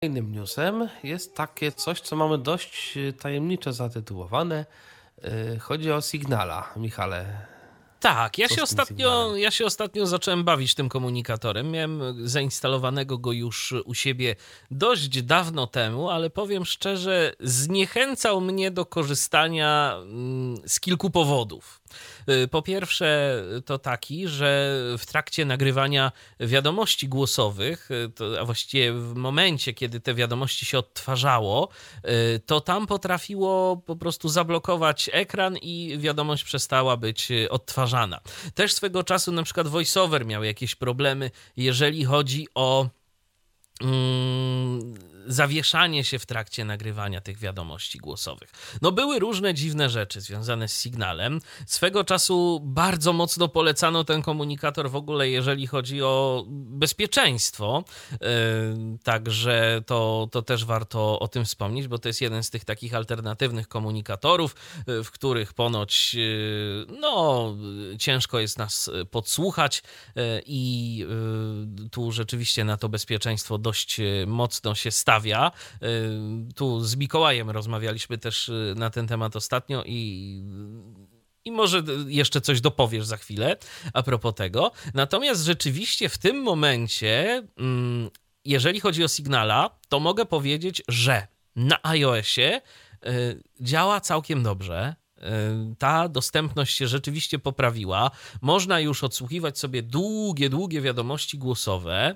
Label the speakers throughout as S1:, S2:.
S1: Kolejnym newsem jest takie coś, co mamy dość tajemniczo zatytułowane. Chodzi o Signala, Michale.
S2: Tak, ja
S1: Co
S2: się
S1: z tym
S2: ostatnio,
S1: Signalem?
S2: ja się ostatnio zacząłem bawić tym komunikatorem. Miałem zainstalowanego go już u siebie dość dawno temu, ale powiem szczerze, zniechęcał mnie do korzystania z kilku powodów. Po pierwsze, to taki, że w trakcie nagrywania wiadomości głosowych, a właściwie w momencie, kiedy te wiadomości się odtwarzało, to tam potrafiło po prostu zablokować ekran i wiadomość przestała być odtwarzana. Też swego czasu na przykład VoiceOver miał jakieś problemy, jeżeli chodzi o zawieszanie się w trakcie nagrywania tych wiadomości głosowych. No były różne dziwne rzeczy związane z Signalem. Swego czasu bardzo mocno polecano ten komunikator w ogóle, jeżeli chodzi o bezpieczeństwo. Także to też warto o tym wspomnieć, bo to jest jeden z tych takich alternatywnych komunikatorów, w których ponoć no, ciężko jest nas podsłuchać i tu rzeczywiście na to bezpieczeństwo dość mocno się stawia. Tu z Mikołajem rozmawialiśmy też na ten temat ostatnio i może jeszcze coś dopowiesz za chwilę a propos tego. Natomiast rzeczywiście w tym momencie, jeżeli chodzi o Signala, to mogę powiedzieć, że na iOSie działa całkiem dobrze. Ta dostępność się rzeczywiście poprawiła. Można już odsłuchiwać sobie długie wiadomości głosowe.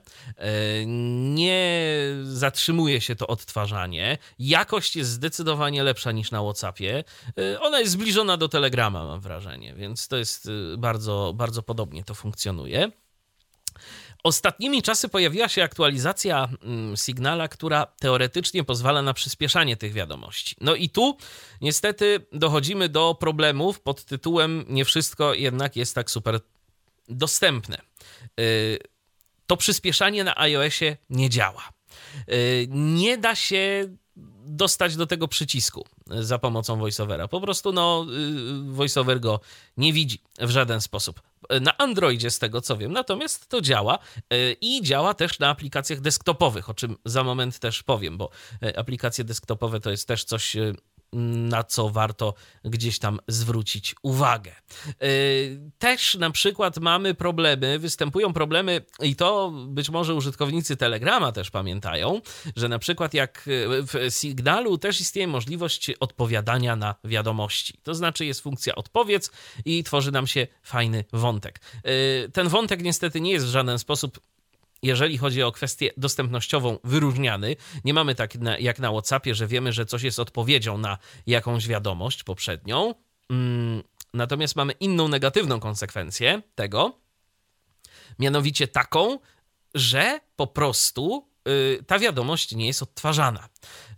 S2: Nie zatrzymuje się to odtwarzanie. Jakość jest zdecydowanie lepsza niż na WhatsAppie. Ona jest zbliżona do Telegrama, mam wrażenie, więc to jest bardzo, bardzo podobnie to funkcjonuje. Ostatnimi czasy pojawiła się aktualizacja Signala, która teoretycznie pozwala na przyspieszanie tych wiadomości. No i tu niestety dochodzimy do problemów pod tytułem nie wszystko jednak jest tak super dostępne. To przyspieszanie na iOSie nie działa. Nie da się dostać do tego przycisku za pomocą VoiceOvera. Po prostu VoiceOver go nie widzi w żaden sposób. Na Androidzie z tego co wiem, natomiast to działa i działa też na aplikacjach desktopowych, o czym za moment też powiem, bo aplikacje desktopowe to jest też coś, na co warto gdzieś tam zwrócić uwagę. Też na przykład występują problemy i to być może użytkownicy Telegrama też pamiętają, że na przykład jak w Signalu też istnieje możliwość odpowiadania na wiadomości. To znaczy jest funkcja odpowiedz i tworzy nam się fajny wątek. Ten wątek niestety nie jest w żaden sposób, jeżeli chodzi o kwestię dostępnościową, wyróżniany. Nie mamy tak jak na WhatsAppie, że wiemy, że coś jest odpowiedzią na jakąś wiadomość poprzednią. Natomiast mamy inną negatywną konsekwencję tego, mianowicie taką, że po prostu ta wiadomość nie jest odtwarzana.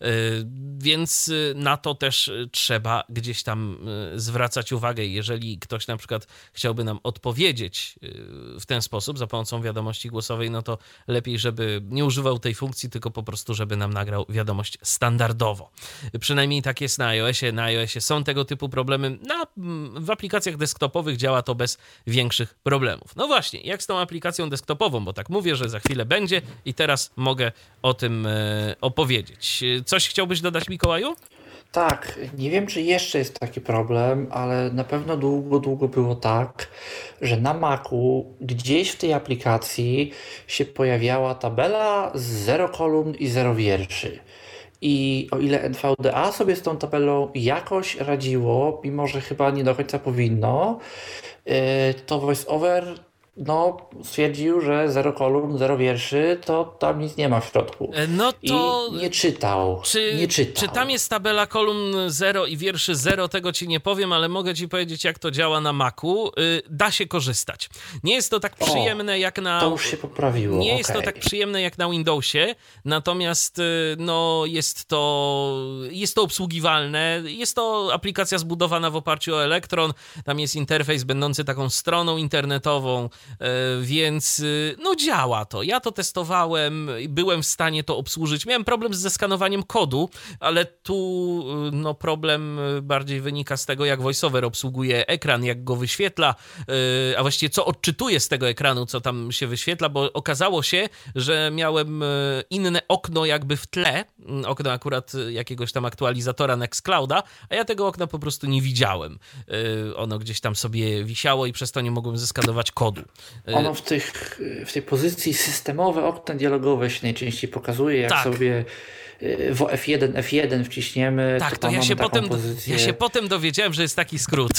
S2: Więc na to też trzeba gdzieś tam zwracać uwagę. Jeżeli ktoś na przykład chciałby nam odpowiedzieć w ten sposób, za pomocą wiadomości głosowej, no to lepiej, żeby nie używał tej funkcji, tylko po prostu, żeby nam nagrał wiadomość standardowo. Przynajmniej tak jest na iOSie. Na iOSie są tego typu problemy. W aplikacjach desktopowych działa to bez większych problemów. No właśnie, jak z tą aplikacją desktopową, bo tak mówię, że za chwilę będzie i teraz mogę o tym opowiedzieć. Coś chciałbyś dodać, Mikołaju?
S3: Tak, nie wiem, czy jeszcze jest taki problem, ale na pewno długo było tak, że na Macu gdzieś w tej aplikacji się pojawiała tabela z 0 kolumn i 0 wierszy. I o ile NVDA sobie z tą tabelą jakoś radziło, mimo że chyba nie do końca powinno, to VoiceOver stwierdził, że 0 kolumn, 0 wierszy, to tam nic nie ma w środku.
S2: No
S3: I
S2: to
S3: nie czytał. Nie czytał.
S2: Czy tam jest tabela kolumn 0 i wierszy 0, tego ci nie powiem, ale mogę ci powiedzieć, jak to działa na Macu. Da się korzystać. Nie jest to tak przyjemne jak na...
S3: To już się poprawiło.
S2: Nie jest to tak przyjemne jak na Windowsie, natomiast jest to obsługiwalne. Jest to aplikacja zbudowana w oparciu o Electron. Tam jest interfejs będący taką stroną internetową. więc no działa to. Ja to testowałem, byłem w stanie to obsłużyć. Miałem problem ze skanowaniem kodu, ale tu no problem bardziej wynika z tego, jak VoiceOver obsługuje ekran, jak go wyświetla, a właściwie co odczytuje z tego ekranu, co tam się wyświetla, bo okazało się, że miałem inne okno jakby w tle, okno akurat jakiegoś tam aktualizatora Nextclouda, a ja tego okna po prostu nie widziałem. Ono gdzieś tam sobie wisiało i przez to nie mogłem zeskanować kodu.
S3: Ono w tej pozycji systemowe okna dialogowe się najczęściej pokazuje, jak sobie w F1 wciśniemy.
S2: Tak, to ja się potem dowiedziałem, że jest taki skrót,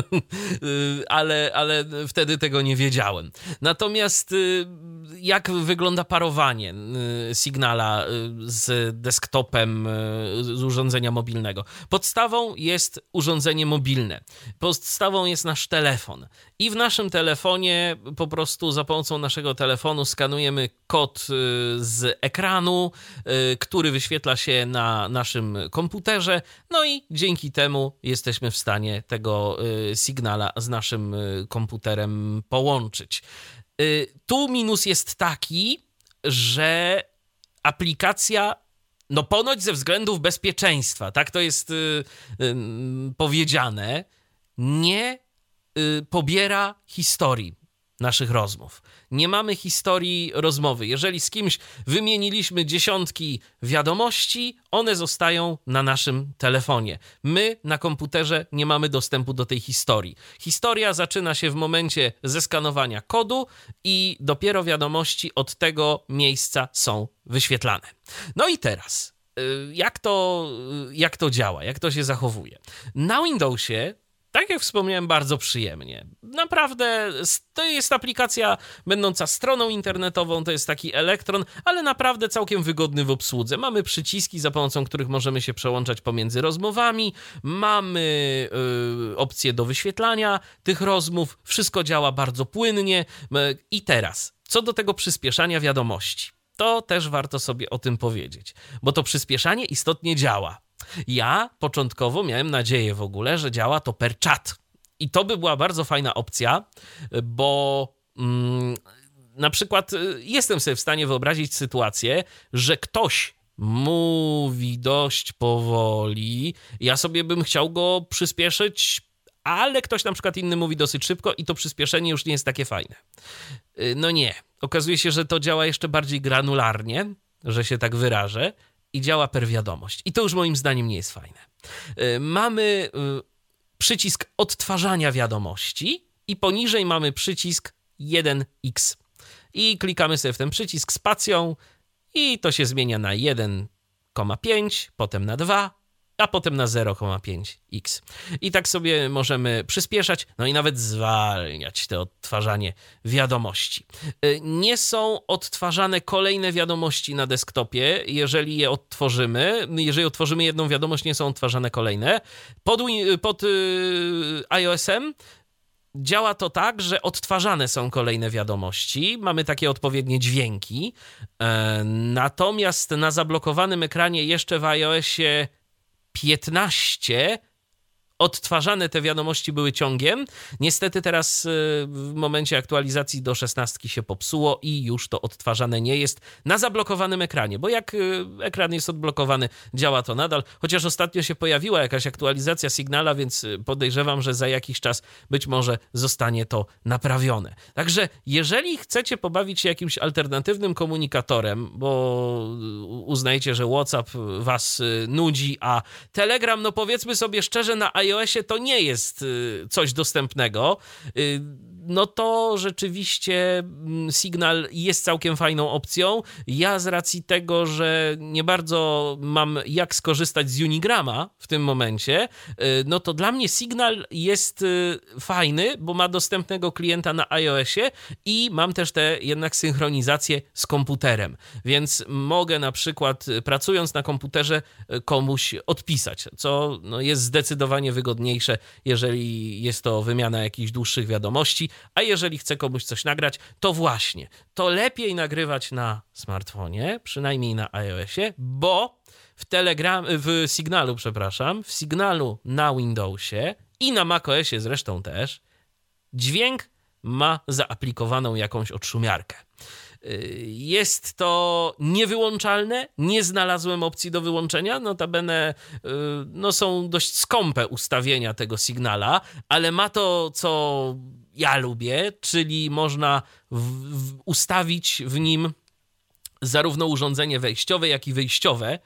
S2: ale wtedy tego nie wiedziałem. Natomiast jak wygląda parowanie Signala z desktopem z urządzenia mobilnego? Podstawą jest urządzenie mobilne. Podstawą jest nasz telefon. I w naszym telefonie po prostu za pomocą naszego telefonu skanujemy kod z ekranu, który wyświetla się na naszym komputerze, no i dzięki temu jesteśmy w stanie tego Signala z naszym komputerem połączyć. Tu minus jest taki, że aplikacja, no ponoć ze względów bezpieczeństwa, tak to jest powiedziane, nie pobiera historii naszych rozmów. Nie mamy historii rozmowy. Jeżeli z kimś wymieniliśmy dziesiątki wiadomości, one zostają na naszym telefonie. My na komputerze nie mamy dostępu do tej historii. Historia zaczyna się w momencie zeskanowania kodu i dopiero wiadomości od tego miejsca są wyświetlane. No i teraz, jak to działa? Jak to się zachowuje? Na Windowsie, tak jak wspomniałem, bardzo przyjemnie. Naprawdę to jest aplikacja będąca stroną internetową, to jest taki elektron, ale naprawdę całkiem wygodny w obsłudze. Mamy przyciski, za pomocą których możemy się przełączać pomiędzy rozmowami, mamy opcję do wyświetlania tych rozmów, wszystko działa bardzo płynnie. I teraz, co do tego przyspieszania wiadomości, to też warto sobie o tym powiedzieć, bo to przyspieszanie istotnie działa. Ja początkowo miałem nadzieję w ogóle, że działa to per chat. I to by była bardzo fajna opcja, bo na przykład jestem sobie w stanie wyobrazić sytuację, że ktoś mówi dość powoli, ja sobie bym chciał go przyspieszyć, ale ktoś na przykład inny mówi dosyć szybko i to przyspieszenie już nie jest takie fajne. No nie. Okazuje się, że to działa jeszcze bardziej granularnie, że się tak wyrażę, i działa per wiadomość. I to już moim zdaniem nie jest fajne. Mamy przycisk odtwarzania wiadomości i poniżej mamy przycisk 1x. I klikamy sobie w ten przycisk spacją i to się zmienia na 1,5, potem na 2, a potem na 0,5x. I tak sobie możemy przyspieszać, no i nawet zwalniać to odtwarzanie wiadomości. Nie są odtwarzane kolejne wiadomości na desktopie, jeżeli otworzymy jedną wiadomość, nie są odtwarzane kolejne. Pod iOS-em działa to tak, że odtwarzane są kolejne wiadomości, mamy takie odpowiednie dźwięki, natomiast na zablokowanym ekranie jeszcze w iOSie 15 odtwarzane te wiadomości były ciągiem. Niestety teraz w momencie aktualizacji do 16 się popsuło i już to odtwarzane nie jest na zablokowanym ekranie, bo jak ekran jest odblokowany, działa to nadal, chociaż ostatnio się pojawiła jakaś aktualizacja Signala, więc podejrzewam, że za jakiś czas być może zostanie to naprawione. Także jeżeli chcecie pobawić się jakimś alternatywnym komunikatorem, bo uznajecie, że WhatsApp was nudzi, a Telegram, no powiedzmy sobie szczerze, na iOSie to nie jest coś dostępnego, no to rzeczywiście Signal jest całkiem fajną opcją. Ja z racji tego, że nie bardzo mam jak skorzystać z Unigrama w tym momencie, no to dla mnie Signal jest fajny, bo ma dostępnego klienta na iOSie i mam też tę jednak synchronizację z komputerem, więc mogę na przykład pracując na komputerze komuś odpisać, co no, jest zdecydowanie wygodniejsze, jeżeli jest to wymiana jakichś dłuższych wiadomości, a jeżeli chcę komuś coś nagrać, to właśnie, to lepiej nagrywać na smartfonie, przynajmniej na iOSie, bo w Signalu na Windowsie i na macOSie zresztą też, dźwięk ma zaaplikowaną jakąś odszumiarkę. Jest to niewyłączalne, nie znalazłem opcji do wyłączenia, notabene no są dość skąpe ustawienia tego Signala, ale ma to, co ja lubię, czyli można ustawić w nim zarówno urządzenie wejściowe, jak i wyjściowe,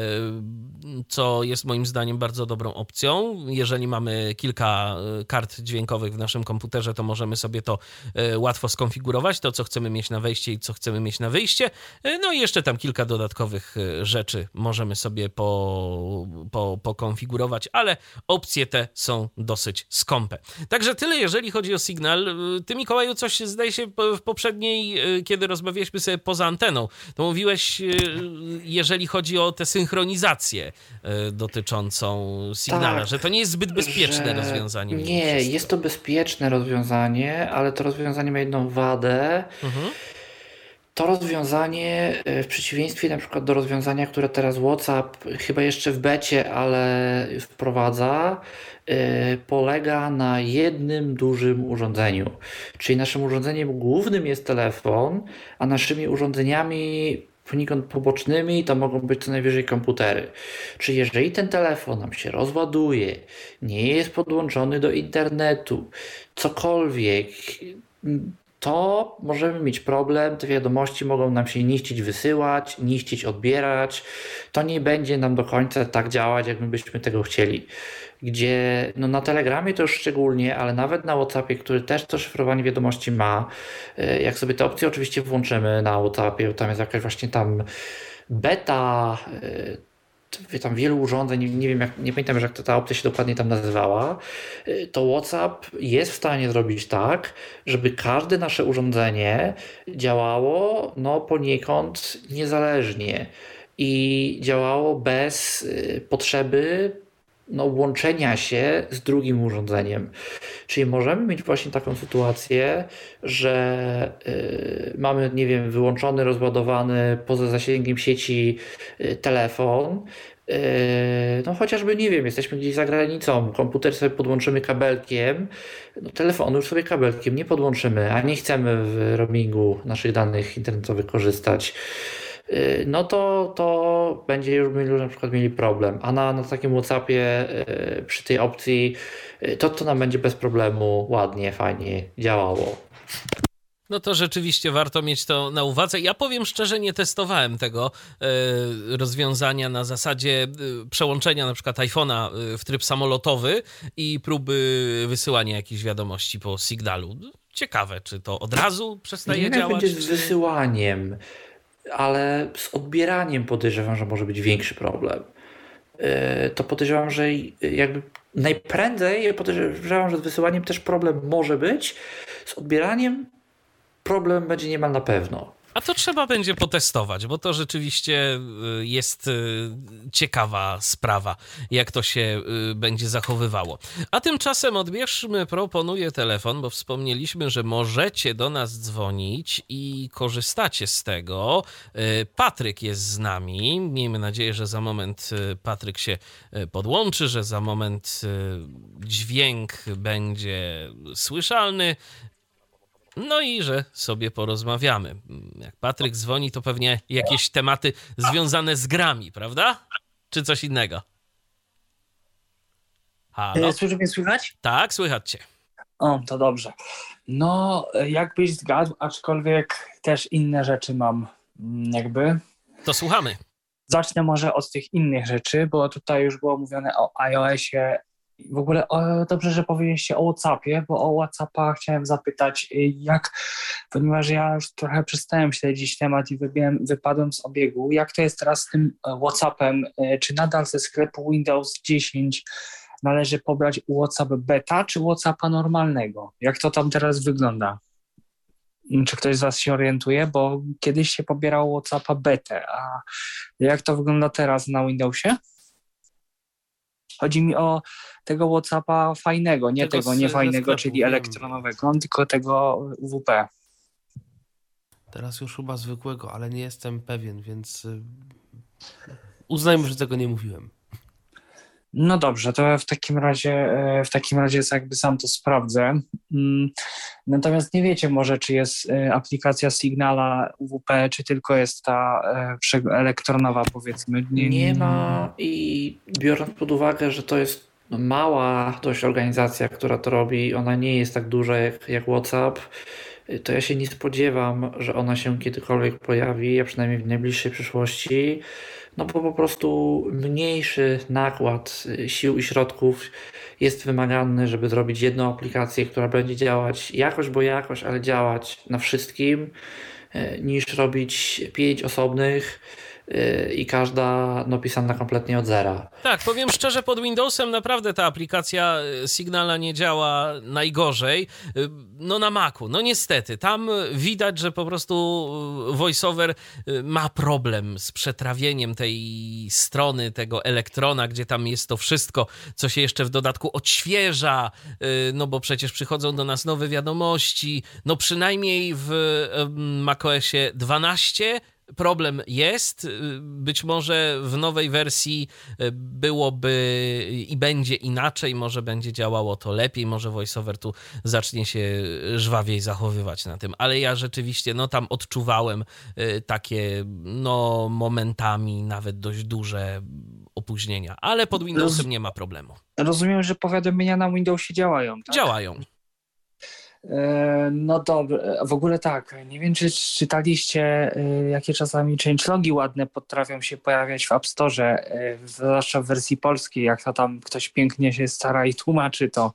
S2: co jest moim zdaniem bardzo dobrą opcją. Jeżeli mamy kilka kart dźwiękowych w naszym komputerze, to możemy sobie to łatwo skonfigurować, to co chcemy mieć na wejście i co chcemy mieć na wyjście. No i jeszcze tam kilka dodatkowych rzeczy możemy sobie pokonfigurować, ale opcje te są dosyć skąpe. Także tyle, jeżeli chodzi o Signal. Ty, Mikołaju, coś zdaje się w poprzedniej, kiedy rozmawialiśmy sobie poza anteną, to mówiłeś, jeżeli chodzi o tę synchronizację dotyczącą Signala,
S3: Tak,
S2: że to nie jest zbyt bezpieczne rozwiązanie.
S3: Nie, jest to bezpieczne rozwiązanie, ale to rozwiązanie ma jedną wadę. To rozwiązanie, w przeciwieństwie na przykład do rozwiązania, które teraz WhatsApp chyba jeszcze w becie, ale wprowadza, polega na jednym dużym urządzeniu. Czyli naszym urządzeniem głównym jest telefon, a naszymi urządzeniami poniekąd pobocznymi to mogą być co najwyżej komputery. Czyli jeżeli ten telefon nam się rozładuje, nie jest podłączony do internetu, cokolwiek, to możemy mieć problem, te wiadomości mogą nam się niszczyć, wysyłać, niszczyć, odbierać. To nie będzie nam do końca tak działać, jak my byśmy tego chcieli. Gdzie no na Telegramie to już szczególnie, ale nawet na WhatsAppie, który też to szyfrowanie wiadomości ma, jak sobie te opcje oczywiście włączymy na WhatsAppie, tam jest jakaś właśnie tam beta, tam wielu urządzeń, nie wiem, nie pamiętam, jak ta opcja się dokładnie tam nazywała, to WhatsApp jest w stanie zrobić tak, żeby każde nasze urządzenie działało no poniekąd niezależnie i działało bez potrzeby no, łączenia się z drugim urządzeniem. Czyli możemy mieć właśnie taką sytuację, że mamy, nie wiem, wyłączony, rozładowany poza zasięgiem sieci telefon, no chociażby, nie wiem, jesteśmy gdzieś za granicą, komputer sobie podłączymy kabelkiem, no telefonu już sobie kabelkiem nie podłączymy, a nie chcemy w roamingu naszych danych internetowych korzystać. No to będzie już na przykład mieli problem. A na takim WhatsAppie przy tej opcji to nam będzie bez problemu ładnie, fajnie działało.
S2: No to rzeczywiście warto mieć to na uwadze. Ja powiem szczerze, nie testowałem tego rozwiązania na zasadzie przełączenia na przykład iPhone'a w tryb samolotowy i próby wysyłania jakichś wiadomości po Signalu. Ciekawe, czy to od razu przestaje
S3: nie
S2: działać?
S3: Nie będzie z wysyłaniem, ale z odbieraniem podejrzewam, że może być większy problem. To podejrzewam, że jakby najprędzej podejrzewam, że z wysyłaniem też problem może być. Z odbieraniem problem będzie niemal na pewno.
S2: A to trzeba będzie potestować, bo to rzeczywiście jest ciekawa sprawa, jak to się będzie zachowywało. A tymczasem odbierzmy, proponuję telefon, bo wspomnieliśmy, że możecie do nas dzwonić i korzystacie z tego. Patryk jest z nami. Miejmy nadzieję, że za moment Patryk się podłączy, że za moment dźwięk będzie słyszalny. No i że sobie porozmawiamy. Jak Patryk dzwoni, to pewnie jakieś tematy związane z grami, prawda? Czy coś innego? Halo?
S4: Słyszy mnie słychać?
S2: Tak, słychać cię.
S4: O, to dobrze. No, jakbyś zgadł, aczkolwiek też inne rzeczy mam jakby.
S2: To słuchamy.
S4: Zacznę może od tych innych rzeczy, bo tutaj już było mówione o iOSie. W ogóle dobrze, że powiedzieliście o WhatsAppie, bo o WhatsAppa chciałem zapytać, ponieważ ja już trochę przestałem śledzić temat i wypadłem z obiegu. Jak to jest teraz z tym WhatsAppem? Czy nadal ze sklepu Windows 10 należy pobrać WhatsApp beta, czy WhatsAppa normalnego? Jak to tam teraz wygląda? Czy ktoś z was się orientuje? Bo kiedyś się pobierało WhatsAppa betę, a jak to wygląda teraz na Windowsie? Chodzi mi o tego WhatsAppa fajnego, nie tego niefajnego, czyli elektronowego, tylko tego UWP.
S1: Teraz już chyba zwykłego, ale nie jestem pewien, więc uznajmy, że tego nie mówiłem.
S4: No dobrze, to w takim razie jakby sam to sprawdzę. Natomiast nie wiecie może, czy jest aplikacja Signala UWP, czy tylko jest ta elektronowa, powiedzmy.
S3: Nie ma i biorąc pod uwagę, że to jest mała dość organizacja, która to robi, ona nie jest tak duża jak WhatsApp, to ja się nie spodziewam, że ona się kiedykolwiek pojawi, a przynajmniej w najbliższej przyszłości, no bo po prostu mniejszy nakład sił i środków jest wymagany, żeby zrobić jedną aplikację, która będzie działać jakoś, bo jakoś, ale działać na wszystkim, niż robić 5 osobnych i każda pisana kompletnie od zera.
S2: Tak, powiem szczerze, pod Windowsem naprawdę ta aplikacja Signala nie działa najgorzej. No na Macu, no niestety, tam widać, że po prostu VoiceOver ma problem z przetrawieniem tej strony, tego elektrona, gdzie tam jest to wszystko, co się jeszcze w dodatku odświeża, no bo przecież przychodzą do nas nowe wiadomości, no przynajmniej w macOSie 12 problem jest. Być może w nowej wersji byłoby i będzie inaczej, może będzie działało to lepiej, może VoiceOver tu zacznie się żwawiej zachowywać na tym, ale ja rzeczywiście tam odczuwałem takie momentami nawet dość duże opóźnienia, ale pod Windowsem nie ma problemu.
S4: Rozumiem, że powiadomienia na Windowsie działają, tak?
S2: Działają.
S4: No dobra, w ogóle tak, nie wiem czy czytaliście, jakie czasami changelogi ładne potrafią się pojawiać w App Store, zwłaszcza w wersji polskiej, jak to tam ktoś pięknie się stara i tłumaczy to,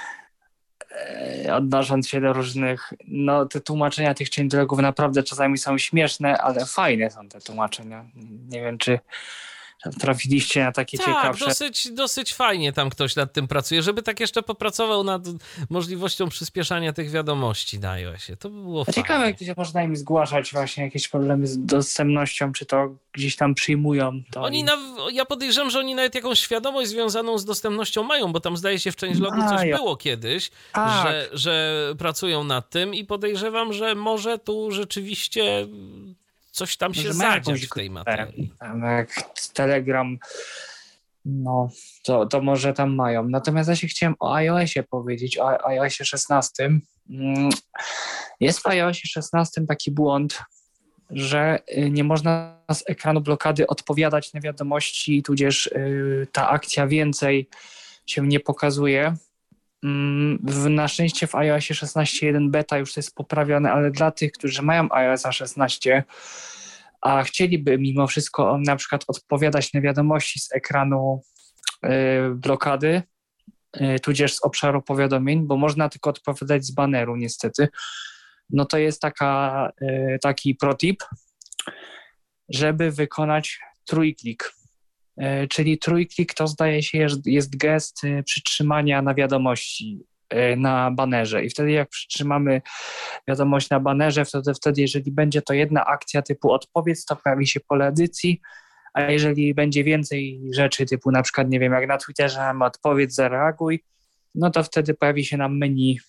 S4: odnosząc się do różnych, te tłumaczenia tych changelogów naprawdę czasami są śmieszne, ale fajne są te tłumaczenia. Nie wiem, czy trafiliście na takie ciekawsze.
S2: Dosyć fajnie tam ktoś nad tym pracuje, żeby tak jeszcze popracował nad możliwością przyspieszania tych wiadomości na iOSie. To by było fajnie.
S4: Ciekawe, gdzie można im zgłaszać właśnie jakieś problemy z dostępnością, czy to gdzieś tam przyjmują. To
S2: ja podejrzewam, że oni nawet jakąś świadomość związaną z dostępnością mają, bo tam zdaje się w changelogu coś było kiedyś, że pracują nad tym i podejrzewam, że może tu rzeczywiście coś tam się zadziać w tej materii.
S4: Jak Telegram, to może tam mają. Natomiast ja się chciałem o iOSie powiedzieć, o iOSie 16. Jest w iOSie 16 taki błąd, że nie można z ekranu blokady odpowiadać na wiadomości, tudzież ta akcja więcej się nie pokazuje. Na szczęście w iOSie 16.1 beta już to jest poprawione, ale dla tych, którzy mają iOSa 16, a chcieliby mimo wszystko na przykład odpowiadać na wiadomości z ekranu blokady, tudzież z obszaru powiadomień, bo można tylko odpowiadać z baneru niestety, to jest taki protip, żeby wykonać trójklik. Czyli trójklik to zdaje się jest gest przytrzymania na wiadomości na banerze i wtedy jak przytrzymamy wiadomość na banerze, wtedy jeżeli będzie to jedna akcja typu odpowiedz, to pojawi się pole edycji, a jeżeli będzie więcej rzeczy typu na przykład, nie wiem, jak na Twitterze mamy odpowiedz, zareaguj, to wtedy pojawi się nam menu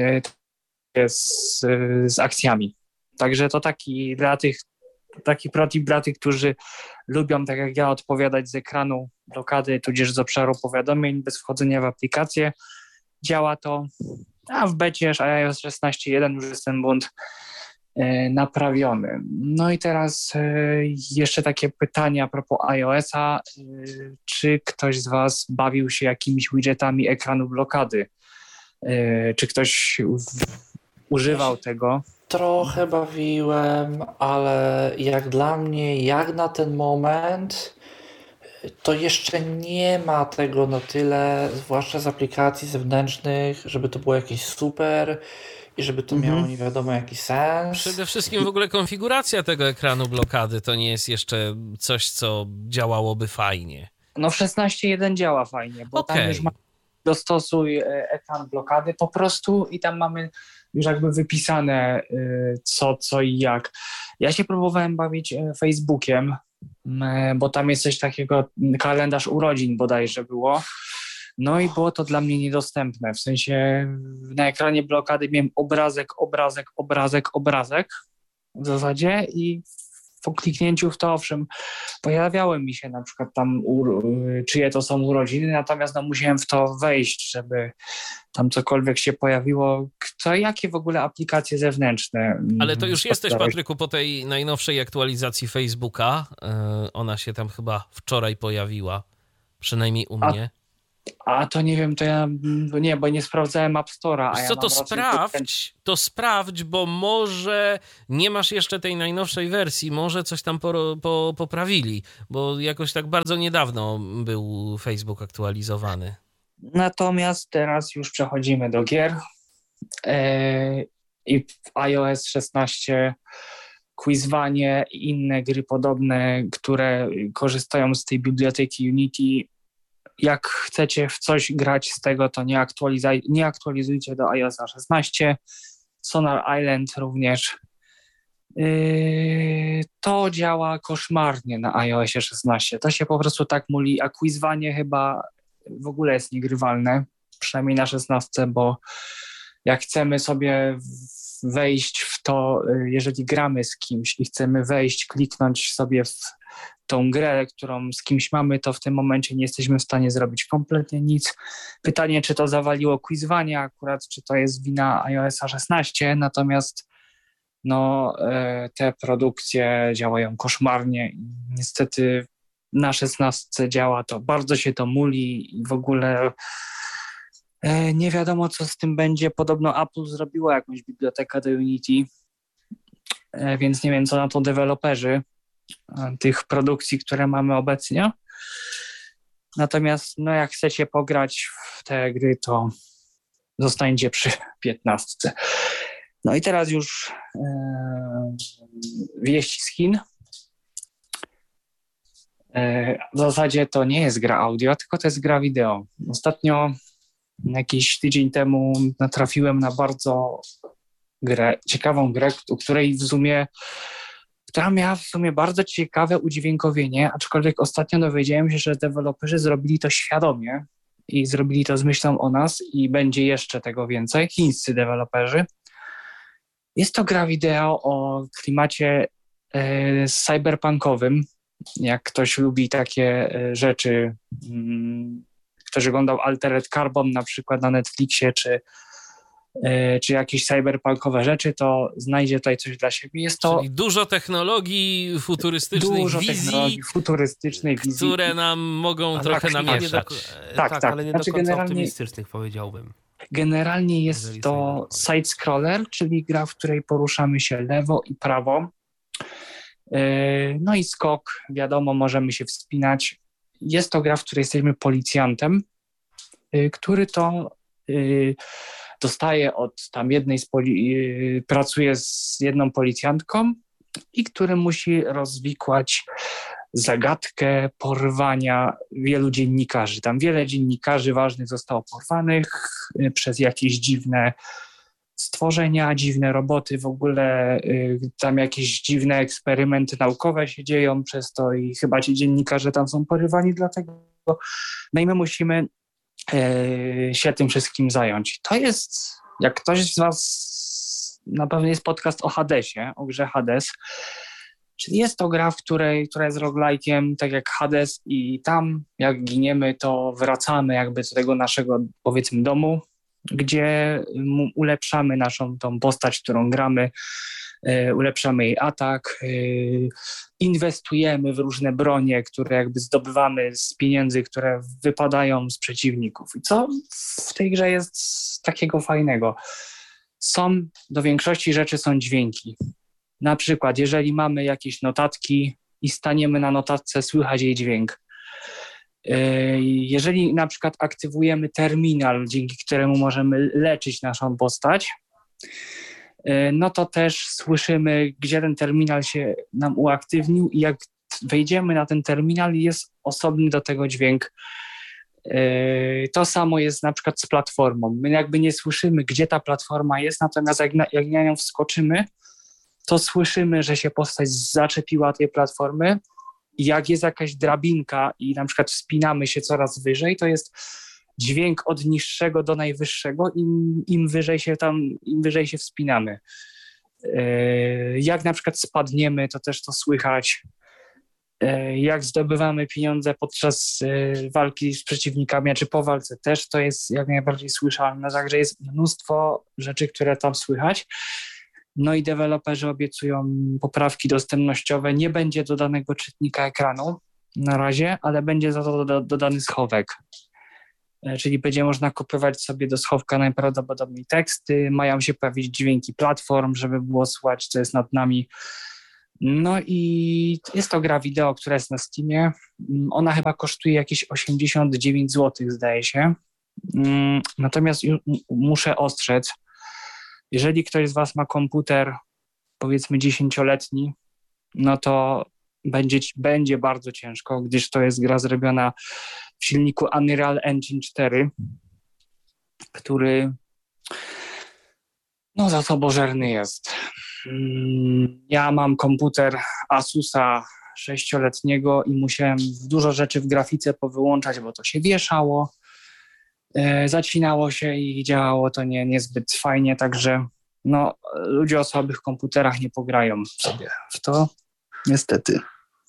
S4: z akcjami. Także to taki protip dla tych, którzy lubią, tak jak ja, odpowiadać z ekranu blokady, tudzież z obszaru powiadomień bez wchodzenia w aplikację. Działa to, a w becie iOS 16.1 już jest ten błąd naprawiony. No i teraz jeszcze takie pytanie a propos iOS-a. Czy ktoś z Was bawił się jakimiś widgetami ekranu blokady? Czy ktoś używał tego?
S3: Trochę bawiłem, ale jak dla mnie, jak na ten moment, to jeszcze nie ma tego na tyle, zwłaszcza z aplikacji zewnętrznych, żeby to było jakieś super i żeby to miało nie wiadomo jaki sens.
S2: Przede wszystkim w ogóle konfiguracja tego ekranu blokady to nie jest jeszcze coś, co działałoby fajnie.
S4: W 16.1 działa fajnie, bo tam już ma dostosuj ekran blokady po prostu i tam mamy już jakby wypisane co i jak. Ja się próbowałem bawić Facebookiem, bo tam jest coś takiego, kalendarz urodzin bodajże było. No i było to dla mnie niedostępne. W sensie na ekranie blokady miałem obrazek w zasadzie i po kliknięciu w to, owszem, pojawiały mi się na przykład tam czyje to są urodziny, natomiast no, musiałem w to wejść, żeby tam cokolwiek się pojawiło. Jakie w ogóle aplikacje zewnętrzne.
S2: Ale to już jesteś, Patryku, po tej najnowszej aktualizacji Facebooka. Ona się tam chyba wczoraj pojawiła, przynajmniej u mnie.
S4: A to nie wiem, to ja nie, bo nie sprawdzałem App Store'a.
S2: Wiesz co, to sprawdź, bo może nie masz jeszcze tej najnowszej wersji, może coś tam poprawili, bo jakoś tak bardzo niedawno był Facebook aktualizowany.
S4: Natomiast teraz już przechodzimy do gier i w iOS 16 Quizwanie i inne gry podobne, które korzystają z tej biblioteki Unity. Jak chcecie w coś grać z tego, to nie aktualizujcie do iOS 16. Sonar Island również. To działa koszmarnie na iOSie 16. To się po prostu tak muli, a Quizwanie chyba w ogóle jest niegrywalne, przynajmniej na 16, bo jak chcemy sobie wejść w to, jeżeli gramy z kimś i chcemy wejść, kliknąć sobie w tą grę, którą z kimś mamy, to w tym momencie nie jesteśmy w stanie zrobić kompletnie nic. Pytanie, czy to zawaliło Quizwanie akurat, czy to jest wina iOS 16, natomiast no, te produkcje działają koszmarnie i niestety na 16 działa to, bardzo się to muli i w ogóle nie wiadomo, co z tym będzie. Podobno Apple zrobiło jakąś bibliotekę do Unity, więc nie wiem, co na to deweloperzy tych produkcji, które mamy obecnie. Natomiast no, jak chcecie pograć w te gry, to zostańcie przy 15. No i teraz już wieści z Chin. W zasadzie to nie jest gra audio, tylko to jest gra wideo. Ostatnio, jakiś tydzień temu, natrafiłem na bardzo ciekawą grę, która miała w sumie bardzo ciekawe udźwiękowienie, aczkolwiek ostatnio dowiedziałem się, że deweloperzy zrobili to świadomie i zrobili to z myślą o nas i będzie jeszcze tego więcej, chińscy deweloperzy. Jest to gra wideo o klimacie cyberpunkowym. Jak ktoś lubi takie rzeczy, ktoś oglądał Altered Carbon na przykład na Netflixie, czy jakieś cyberpunkowe rzeczy, to znajdzie tutaj coś dla siebie. Jest to
S2: czyli dużo technologii, futurystycznej wizji, które nam mogą trochę namieszać.
S1: Tak, ale nie do końca optymistycznych, powiedziałbym.
S4: Generalnie jest to side-scroller, czyli gra, w której poruszamy się lewo i prawo. No i skok, wiadomo, możemy się wspinać. Jest to gra, w której jesteśmy policjantem, który to dostaje od tam pracuje z jedną policjantką i który musi rozwikłać zagadkę porwania wielu dziennikarzy. Tam wiele dziennikarzy ważnych zostało porwanych przez jakieś dziwne stworzenia, dziwne roboty, w ogóle tam jakieś dziwne eksperymenty naukowe się dzieją przez to i chyba ci dziennikarze tam są porywani dlatego. No i my musimy się tym wszystkim zająć. To jest, jak ktoś z was, na pewno jest podcast o Hadesie, o grze Hades, czyli jest to gra, która jest roguelike'iem, tak jak Hades i tam jak giniemy, to wracamy jakby do tego naszego, powiedzmy, domu, gdzie ulepszamy naszą tą postać, którą gramy, ulepszamy jej atak, inwestujemy w różne bronie, które jakby zdobywamy z pieniędzy, które wypadają z przeciwników. I co w tej grze jest takiego fajnego? Do większości rzeczy są dźwięki. Na przykład, jeżeli mamy jakieś notatki i staniemy na notatce, słychać jej dźwięk. Jeżeli na przykład aktywujemy terminal, dzięki któremu możemy leczyć naszą postać, no to też słyszymy, gdzie ten terminal się nam uaktywnił i jak wejdziemy na ten terminal, jest osobny do tego dźwięk. To samo jest na przykład z platformą. My jakby nie słyszymy, gdzie ta platforma jest, natomiast jak na nią wskoczymy, to słyszymy, że się postać zaczepiła tej platformy. Jak jest jakaś drabinka i na przykład wspinamy się coraz wyżej, to jest dźwięk od niższego do najwyższego, im wyżej się wspinamy. Jak na przykład spadniemy, to też to słychać. Jak zdobywamy pieniądze podczas walki z przeciwnikami, czy po walce też to jest jak najbardziej słyszalne. Także jest mnóstwo rzeczy, które tam słychać. No i deweloperzy obiecują poprawki dostępnościowe. Nie będzie dodanego czytnika ekranu na razie, ale będzie za to dodany schowek. Czyli będzie można kopiować sobie do schowka najprawdopodobniej teksty, mają się pojawić dźwięki platform, żeby było słychać, co jest nad nami. No i jest to gra wideo, która jest na Steamie. Ona chyba kosztuje jakieś 89 zł, zdaje się. Natomiast muszę ostrzec, jeżeli ktoś z Was ma komputer, powiedzmy 10-letni, no to będzie bardzo ciężko, gdyż to jest gra zrobiona w silniku Unreal Engine 4, który no zasobożerny jest. Ja mam komputer Asusa 6-letniego i musiałem dużo rzeczy w grafice powyłączać, bo to się wieszało, zacinało się i działało to niezbyt fajnie, także no, ludzie o słabych komputerach nie pograją sobie w to, niestety.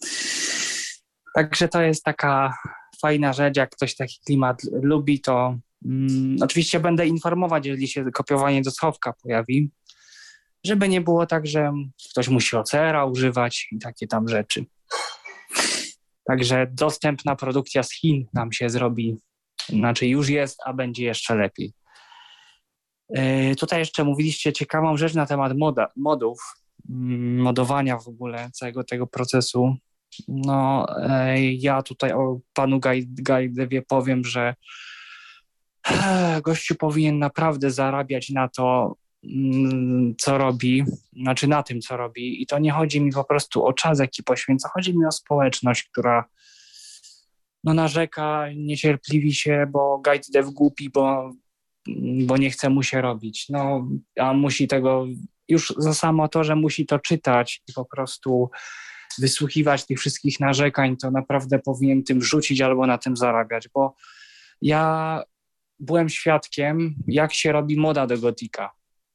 S4: Także to jest taka fajna rzecz, jak ktoś taki klimat lubi, to oczywiście będę informować, jeżeli się kopiowanie do schowka pojawi, żeby nie było tak, że ktoś musi OCR-a używać i takie tam rzeczy. Także dostępna produkcja z Chin nam się zrobi, znaczy już jest, a będzie jeszcze lepiej. Tutaj jeszcze mówiliście ciekawą rzecz na temat modów, modowania w ogóle całego tego procesu. No, ja tutaj o panu Gajdewie powiem, że gościu powinien naprawdę zarabiać na to, co robi, znaczy na tym, co robi. I to nie chodzi mi po prostu o czas, jaki poświęca, chodzi mi o społeczność, która no narzeka, niecierpliwi się, bo Gajdew głupi, bo nie chce mu się robić. No, a musi tego, już za samo to, że musi to czytać i po prostu wysłuchiwać tych wszystkich narzekań, to naprawdę powinien tym rzucić albo na tym zarabiać, bo ja byłem świadkiem, jak się robi moda do Gotika.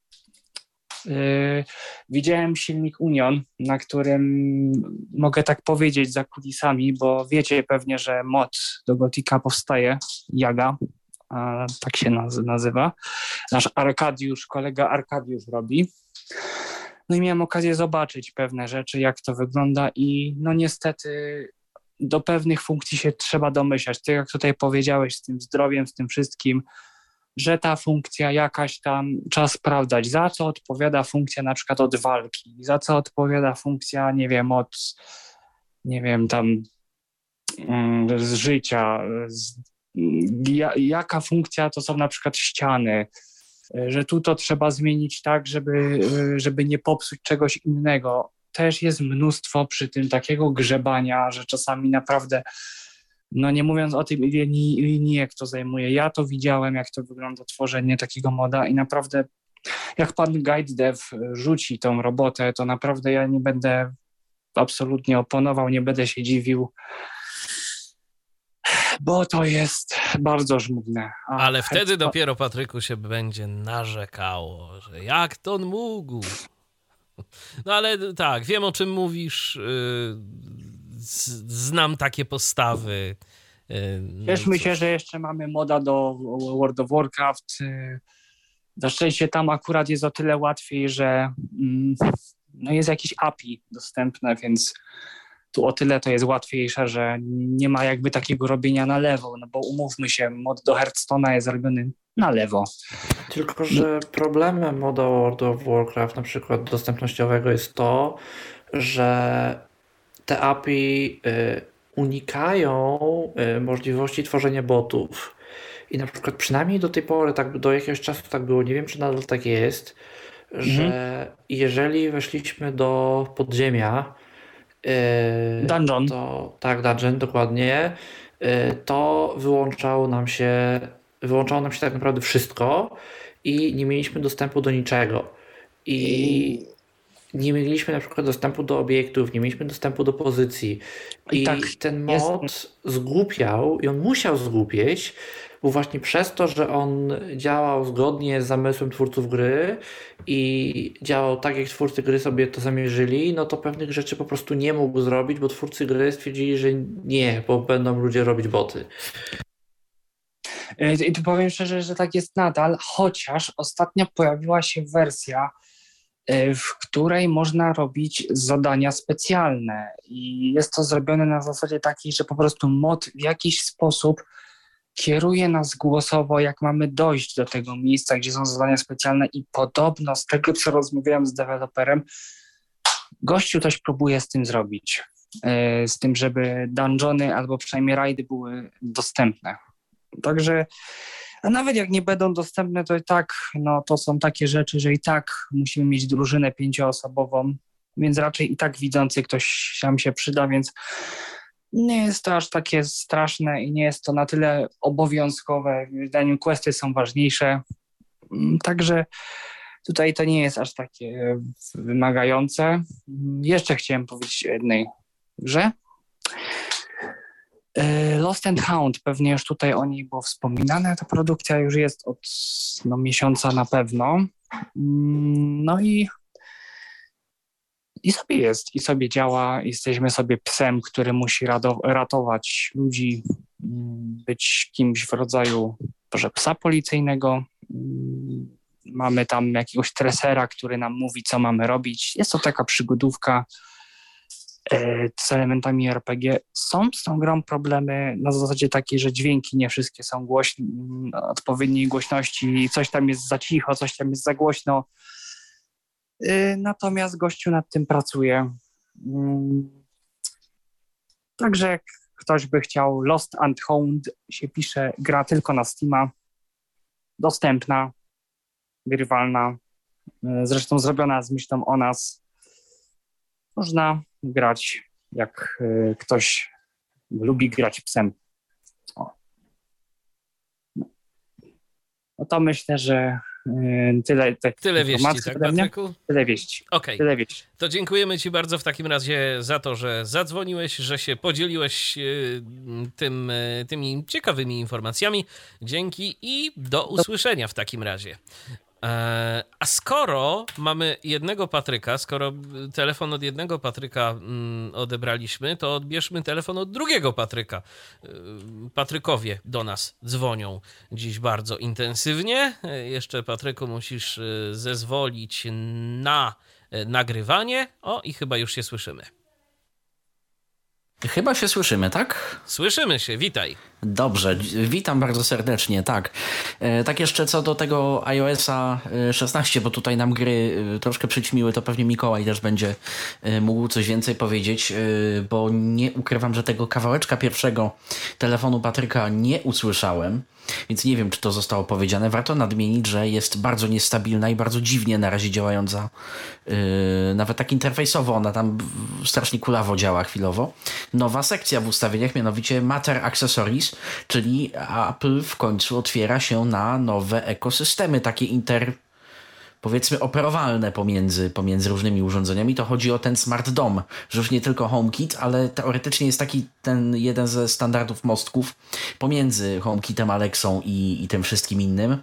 S4: Widziałem silnik Union, na którym mogę tak powiedzieć za kulisami, bo wiecie pewnie, że mod do Gotika powstaje, Jaga, tak się nazywa. Nasz Arkadiusz, kolega Arkadiusz robi. No i miałem okazję zobaczyć pewne rzeczy, jak to wygląda i no niestety do pewnych funkcji się trzeba domyślać. Tak jak tutaj powiedziałeś z tym zdrowiem, z tym wszystkim, że ta funkcja jakaś tam trzeba sprawdzać, za co odpowiada funkcja na przykład od walki, za co odpowiada funkcja, nie wiem, tam z życia, jaka funkcja to są na przykład ściany, że tu to trzeba zmienić tak, żeby nie popsuć czegoś innego. Też jest mnóstwo przy tym takiego grzebania, że czasami naprawdę, no nie mówiąc o tym, ile linijek to zajmuje. Ja to widziałem, jak to wygląda tworzenie takiego moda i naprawdę jak pan Guidedev rzuci tą robotę, to naprawdę ja nie będę absolutnie oponował, nie będę się dziwił, bo to jest bardzo żmudne.
S2: Ale wtedy dopiero, Patryku, się będzie narzekało, że jak to on mógł. No ale tak, wiem, o czym mówisz, znam takie postawy.
S4: Cieszmy się, że jeszcze mamy moda do World of Warcraft. Na szczęście tam akurat jest o tyle łatwiej, że no jest jakieś API dostępne, więc tu o tyle to jest łatwiejsze, że nie ma jakby takiego robienia na lewo, no bo umówmy się, mod do Hearthstone'a jest robiony na lewo.
S3: Tylko że problemem moda World of Warcraft na przykład dostępnościowego jest to, że te API unikają możliwości tworzenia botów. I na przykład przynajmniej do tej pory, tak do jakiegoś czasu tak było, nie wiem czy nadal tak jest, że jeżeli weszliśmy do podziemia,
S4: Dungeon.
S3: Tak, dungeon, dokładnie, to wyłączało nam się tak naprawdę wszystko i nie mieliśmy dostępu do niczego. I nie mieliśmy na przykład dostępu do obiektów, nie mieliśmy dostępu do pozycji i
S4: tak
S3: ten mod zgłupiał i on musiał zgłupieć, bo właśnie przez to, że on działał zgodnie z zamysłem twórców gry i działał tak, jak twórcy gry sobie to zamierzyli, no to pewnych rzeczy po prostu nie mógł zrobić, bo twórcy gry stwierdzili, że nie, bo będą ludzie robić boty.
S4: I tu powiem szczerze, że tak jest nadal, chociaż ostatnio pojawiła się wersja, w której można robić zadania specjalne i jest to zrobione na zasadzie takiej, że po prostu mod w jakiś sposób kieruje nas głosowo, jak mamy dojść do tego miejsca, gdzie są zadania specjalne i podobno z tego, co rozmawiałem z deweloperem, gościu coś próbuje z tym zrobić, z tym, żeby dungeony albo przynajmniej rajdy były dostępne. Także, a nawet jak nie będą dostępne, to i tak, no to są takie rzeczy, że i tak musimy mieć drużynę 5-osobową, więc raczej i tak widzący ktoś tam się przyda, więc nie jest to aż takie straszne i nie jest to na tyle obowiązkowe. W zdaniu questy są ważniejsze, także tutaj to nie jest aż takie wymagające. Jeszcze chciałem powiedzieć o jednej grze. Lost and Hound, pewnie już tutaj o niej było wspominane, ta produkcja już jest od miesiąca na pewno. No i sobie jest, i sobie działa, jesteśmy sobie psem, który musi ratować ludzi, być kimś w rodzaju może psa policyjnego. Mamy tam jakiegoś tresera, który nam mówi, co mamy robić. Jest to taka przygodówka z elementami RPG. Są z tą grą problemy na zasadzie takiej, że dźwięki nie wszystkie są odpowiedniej głośności, coś tam jest za cicho, coś tam jest za głośno. Natomiast gościu nad tym pracuje. Także jak ktoś by chciał, Lost and Hound się pisze, gra tylko na Steama, dostępna, grywalna, zresztą zrobiona z myślą o nas. Można grać, jak ktoś lubi grać psem. No to myślę, że
S2: tyle wieści, tak, Patryku?
S4: Tyle wieści.
S2: Okej.
S4: Tyle wieści.
S2: To dziękujemy Ci bardzo w takim razie za to, że zadzwoniłeś, że się podzieliłeś tymi ciekawymi informacjami. Dzięki i do usłyszenia w takim razie. A skoro mamy jednego Patryka, skoro telefon od jednego Patryka odebraliśmy, to odbierzmy telefon od drugiego Patryka. Patrykowie do nas dzwonią dziś bardzo intensywnie. Jeszcze, Patryku, musisz zezwolić na nagrywanie. O, i chyba już się słyszymy.
S5: Chyba się słyszymy, tak?
S2: Słyszymy się, witaj.
S5: Dobrze, witam bardzo serdecznie, tak. Tak jeszcze co do tego iOS-a 16, bo tutaj nam gry troszkę przyćmiły, to pewnie Mikołaj też będzie mógł coś więcej powiedzieć, bo nie ukrywam, że tego kawałeczka pierwszego telefonu Patryka nie usłyszałem, więc nie wiem, czy to zostało powiedziane. Warto nadmienić, że jest bardzo niestabilna i bardzo dziwnie na razie działająca, nawet tak interfejsowo, ona tam strasznie kulawo działa chwilowo. Nowa sekcja w ustawieniach, mianowicie Matter Accessories, czyli Apple w końcu otwiera się na nowe ekosystemy, takie powiedzmy operowalne pomiędzy różnymi urządzeniami. To chodzi o ten Smart Dome, że już nie tylko HomeKit, ale teoretycznie jest taki ten jeden ze standardów mostków pomiędzy HomeKitem, Alexą i tym wszystkim innym.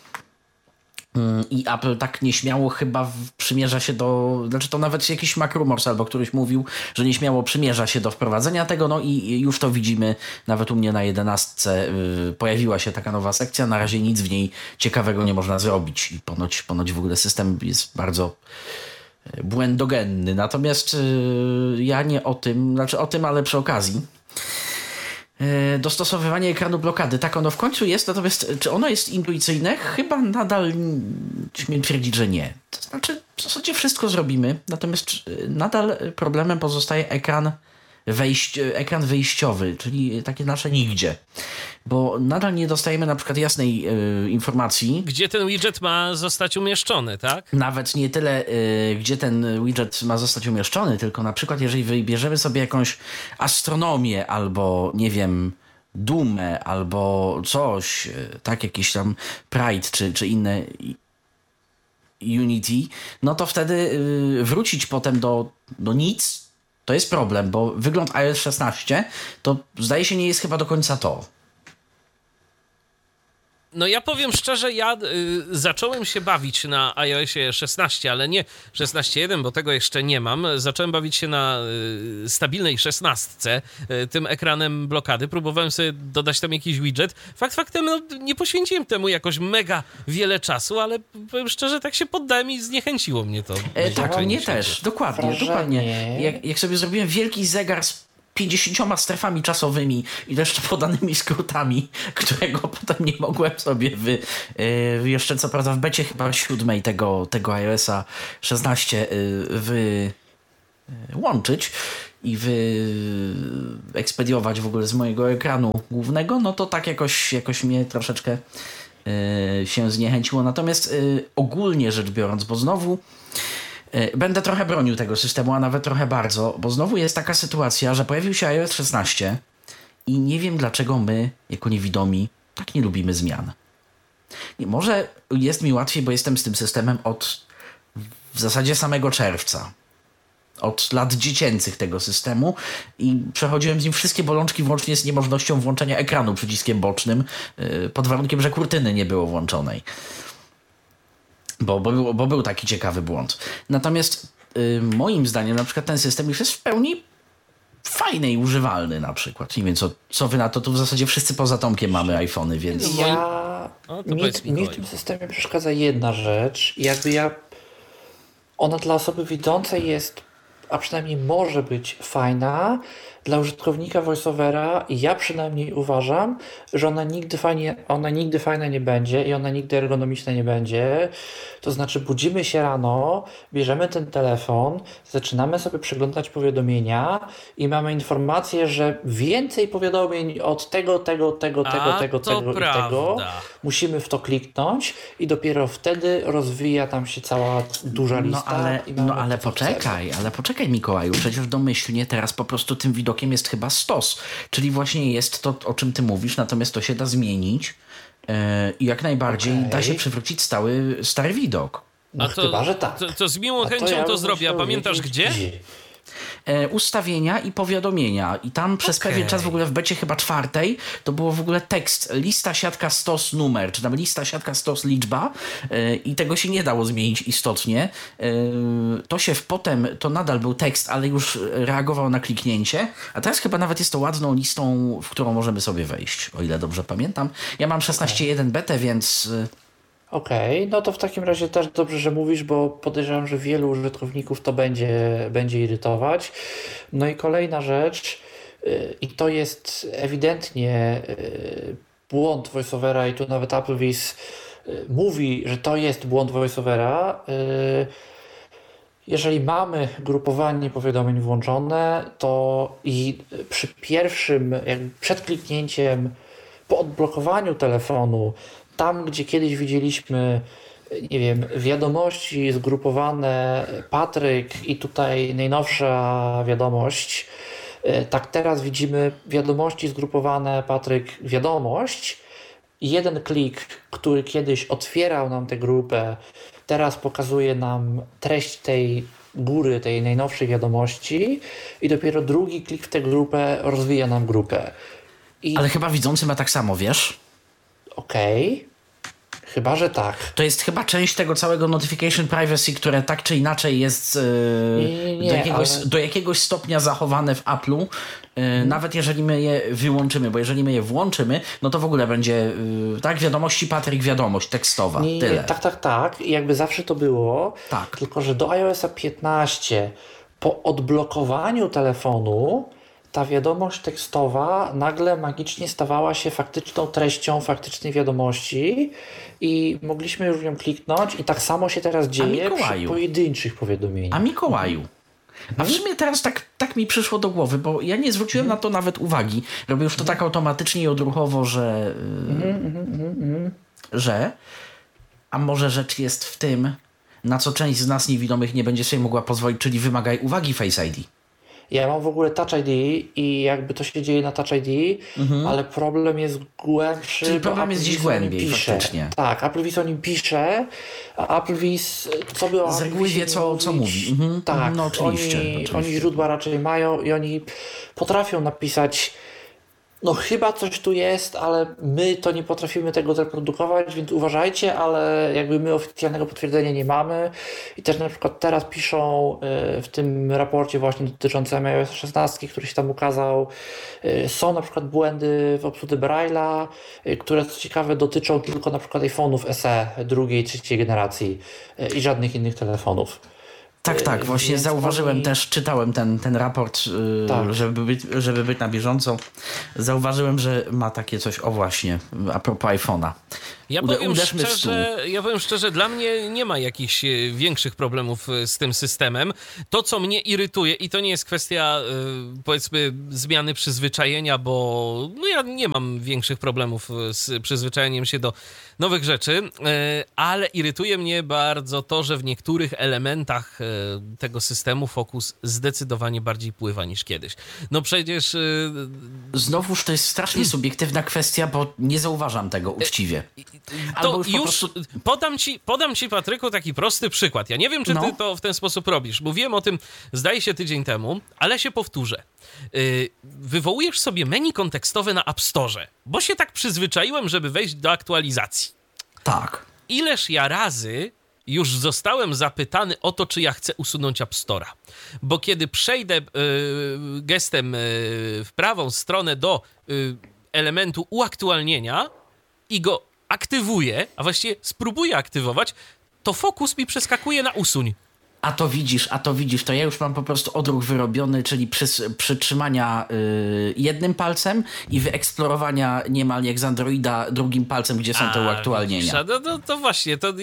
S5: I Apple tak nieśmiało chyba przymierza się znaczy to nawet jakiś MacRumors albo któryś mówił, że nieśmiało przymierza się do wprowadzenia tego, no i już to widzimy, nawet u mnie na 11 pojawiła się taka nowa sekcja, na razie nic w niej ciekawego nie można zrobić i ponoć w ogóle system jest bardzo błędogenny, natomiast ja nie o tym, znaczy o tym, ale przy okazji. Dostosowywanie ekranu blokady. Tak ono w końcu jest, natomiast czy ono jest intuicyjne? Chyba nadal śmiem twierdzić, że nie. To znaczy w zasadzie wszystko zrobimy, natomiast nadal problemem pozostaje ekran wyjściowy, czyli takie nasze nigdzie. Bo nadal nie dostajemy na przykład jasnej informacji.
S2: Gdzie ten widget ma zostać umieszczony, tak?
S5: Nawet nie tyle, gdzie ten widget ma zostać umieszczony, tylko na przykład jeżeli wybierzemy sobie jakąś astronomię albo, nie wiem, dumę albo coś, tak, jakiś tam Pride czy inne Unity, no to wtedy wrócić potem do nic, to jest problem, bo wygląd iOS 16 to zdaje się nie jest chyba do końca to.
S2: No ja powiem szczerze, ja zacząłem się bawić na iOSie 16, ale nie 16.1, bo tego jeszcze nie mam. Zacząłem bawić się na stabilnej 16, tym ekranem blokady. Próbowałem sobie dodać tam jakiś widget. Faktem, no, nie poświęciłem temu jakoś mega wiele czasu, ale powiem szczerze, tak się poddałem i zniechęciło mnie to.
S5: Tak, mnie też. Dokładnie. Jak sobie zrobiłem wielki zegar z 50 strefami czasowymi i jeszcze podanymi skrótami, którego potem nie mogłem sobie jeszcze co prawda w becie chyba 7 tego iOS-a 16 wyłączyć i wyekspediować w ogóle z mojego ekranu głównego, no to tak jakoś mnie troszeczkę się zniechęciło. Natomiast ogólnie rzecz biorąc, bo znowu będę trochę bronił tego systemu, a nawet trochę bardzo, bo znowu jest taka sytuacja, że pojawił się iOS 16 i nie wiem dlaczego my, jako niewidomi, tak nie lubimy zmian. Może jest mi łatwiej, bo jestem z tym systemem od w zasadzie samego czerwca. Od lat dziecięcych tego systemu i przechodziłem z nim wszystkie bolączki włącznie z niemożnością włączenia ekranu przyciskiem bocznym, pod warunkiem, że kurtyny nie było włączonej. Bo był taki ciekawy błąd. Natomiast moim zdaniem na przykład ten system już jest w pełni fajny i używalny na przykład. Nie wiem, co wy na to, tu w zasadzie wszyscy poza Tomkiem mamy iPhony, więc...
S3: Mi w tym systemie przeszkadza jedna rzecz. Ona dla osoby widzącej jest, a przynajmniej może być fajna. Dla użytkownika VoiceOvera ja przynajmniej uważam, że ona nigdy fajna nie będzie i ona nigdy ergonomiczna nie będzie. To znaczy budzimy się rano, bierzemy ten telefon, zaczynamy sobie przeglądać powiadomienia i mamy informację, że więcej powiadomień od tego musimy w to kliknąć i dopiero wtedy rozwija tam się cała duża lista.
S5: Ale poczekaj Mikołaju, przecież domyślnie teraz po prostu tym widokiem jest chyba stos, czyli właśnie jest to, o czym ty mówisz, natomiast to się da zmienić i jak najbardziej da się przywrócić stary widok.
S3: Chyba, że tak.
S2: To z miłą chęcią to zrobię, a pamiętasz gdzie?
S5: Ustawienia i powiadomienia i tam przez pewien czas w ogóle w becie chyba 4 to było w ogóle tekst lista, siatka, stos, numer, czy tam lista, siatka, stos, liczba i tego się nie dało zmienić istotnie. To nadal był tekst, ale już reagował na kliknięcie, a teraz chyba nawet jest to ładną listą, w którą możemy sobie wejść, o ile dobrze pamiętam. Ja mam 16.1 betę, więc...
S3: Okej, no to w takim razie też dobrze, że mówisz, bo podejrzewam, że wielu użytkowników to będzie irytować. No i kolejna rzecz, i to jest ewidentnie błąd VoiceOvera i tu nawet Applebee's mówi, że to jest błąd VoiceOvera. Jeżeli mamy grupowanie powiadomień włączone, to i przy pierwszym, przed kliknięciem, po odblokowaniu telefonu, tam, gdzie kiedyś widzieliśmy, nie wiem, wiadomości zgrupowane Patryk i tutaj najnowsza wiadomość, tak teraz widzimy wiadomości zgrupowane Patryk, wiadomość. Jeden klik, który kiedyś otwierał nam tę grupę, teraz pokazuje nam treść tej góry, tej najnowszej wiadomości i dopiero drugi klik w tę grupę rozwija nam grupę.
S5: Ale chyba widzący ma tak samo, wiesz?
S3: Okej. Chyba, że tak.
S5: To jest chyba część tego całego notification privacy, które tak czy inaczej jest do jakiegoś stopnia zachowane w Apple'u, nawet jeżeli my je wyłączymy, bo jeżeli my je włączymy, no to w ogóle będzie tak, wiadomości Patryk, wiadomość tekstowa, tyle.
S3: Tak. I jakby zawsze to było,
S5: tak.
S3: Tylko że do iOS-a 15 po odblokowaniu telefonu ta wiadomość tekstowa nagle magicznie stawała się faktyczną treścią faktycznej wiadomości i mogliśmy już w nią kliknąć i tak samo się teraz dzieje przy pojedynczych powiadomieniach.
S5: A Mikołaju, a w sumie teraz tak mi przyszło do głowy, bo ja nie zwróciłem na to nawet uwagi. Robię już to tak automatycznie i odruchowo, że a może rzecz jest w tym, na co część z nas niewidomych nie będzie sobie mogła pozwolić, czyli wymagaj uwagi Face ID.
S3: Ja mam w ogóle Touch ID i jakby to się dzieje na Touch ID, ale problem jest głębszy.
S5: Czyli problem
S3: bo
S5: jest gdzieś
S3: Applevis o nim
S5: głębiej
S3: pisze.
S5: faktycznie.
S3: Tak, Applevis o nim pisze, a Applevis, co by o
S5: Z reguły
S3: Applevisie
S5: wie, co
S3: mówić?
S5: mówi.
S3: Tak,
S5: No oczywiście,
S3: oni źródła raczej mają i oni potrafią napisać, no chyba coś tu jest, ale my to nie potrafimy tego zreprodukować, więc uważajcie, ale jakby my oficjalnego potwierdzenia nie mamy. I też na przykład teraz piszą w tym raporcie właśnie dotyczącym iOS 16, który się tam ukazał, są na przykład błędy w obsłudze Braille'a, które co ciekawe dotyczą tylko na przykład iPhone'ów SE drugiej, trzeciej generacji i żadnych innych telefonów.
S5: Tak, właśnie
S3: Więc
S5: zauważyłem
S3: oni-
S5: też, czytałem ten raport,
S3: Tak.
S5: żeby być na bieżąco. Zauważyłem, że ma takie coś, o właśnie, a propos iPhone'a.
S2: Ja
S5: Uderzmy w stół.
S2: powiem szczerze, dla mnie nie ma jakichś większych problemów z tym systemem. To, co mnie irytuje, i to nie jest kwestia, powiedzmy, zmiany przyzwyczajenia, bo no ja nie mam większych problemów z przyzwyczajeniem się do nowych rzeczy, ale irytuje mnie bardzo to, że w niektórych elementach tego systemu Focus zdecydowanie bardziej pływa niż kiedyś. No przecież...
S5: Znowuż to jest strasznie subiektywna kwestia, bo nie zauważam tego uczciwie. Albo
S2: To
S5: już
S2: już
S5: po prostu...
S2: podam ci, Patryku, taki prosty przykład. Ja nie wiem, czy
S5: No.
S2: ty to w ten sposób robisz. Mówiłem o tym, zdaje się, tydzień temu, ale się powtórzę. Wywołujesz sobie menu kontekstowe na App Store, bo się tak przyzwyczaiłem, żeby wejść do aktualizacji.
S5: Tak.
S2: Ileż ja razy już zostałem zapytany o to, czy ja chcę usunąć App Store'a. Bo kiedy przejdę gestem w prawą stronę do elementu uaktualnienia i go aktywuję, a właściwie spróbuję aktywować, to Focus mi przeskakuje na usuń.
S5: A to widzisz, to ja już mam po prostu odruch wyrobiony, czyli przytrzymania jednym palcem i wyeksplorowania niemal jak z Androida drugim palcem, gdzie są te uaktualnienia.
S2: To właśnie, to...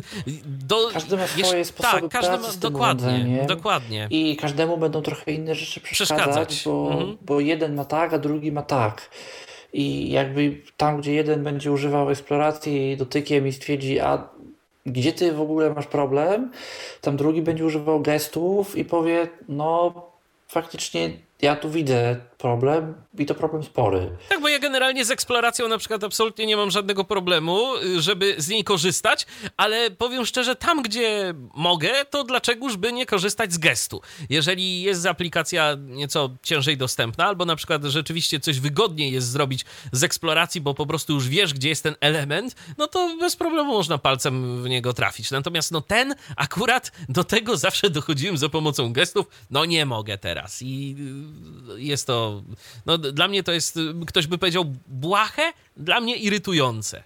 S3: Każdy ma swoje sposoby pracy z tym urządzeniem.
S2: Dokładnie.
S3: I każdemu będą trochę inne rzeczy przeszkadzać, bo jeden ma tak, a drugi ma tak. I jakby tam, gdzie jeden będzie używał eksploracji dotykiem i stwierdzi, a gdzie ty w ogóle masz problem, tam drugi będzie używał gestów i powie, no faktycznie ja tu widzę problem i to problem spory.
S2: Tak, bo ja generalnie z eksploracją na przykład absolutnie nie mam żadnego problemu, żeby z niej korzystać, ale powiem szczerze, tam gdzie mogę, to dlaczegoż by nie korzystać z gestu? Jeżeli jest aplikacja nieco ciężej dostępna, albo na przykład rzeczywiście coś wygodniej jest zrobić z eksploracji, bo po prostu już wiesz, gdzie jest ten element, no to bez problemu można palcem w niego trafić. Natomiast no ten akurat do tego zawsze dochodziłem za pomocą gestów, no nie mogę teraz i jest to, no dla mnie to jest, ktoś by powiedział błahe, dla mnie irytujące.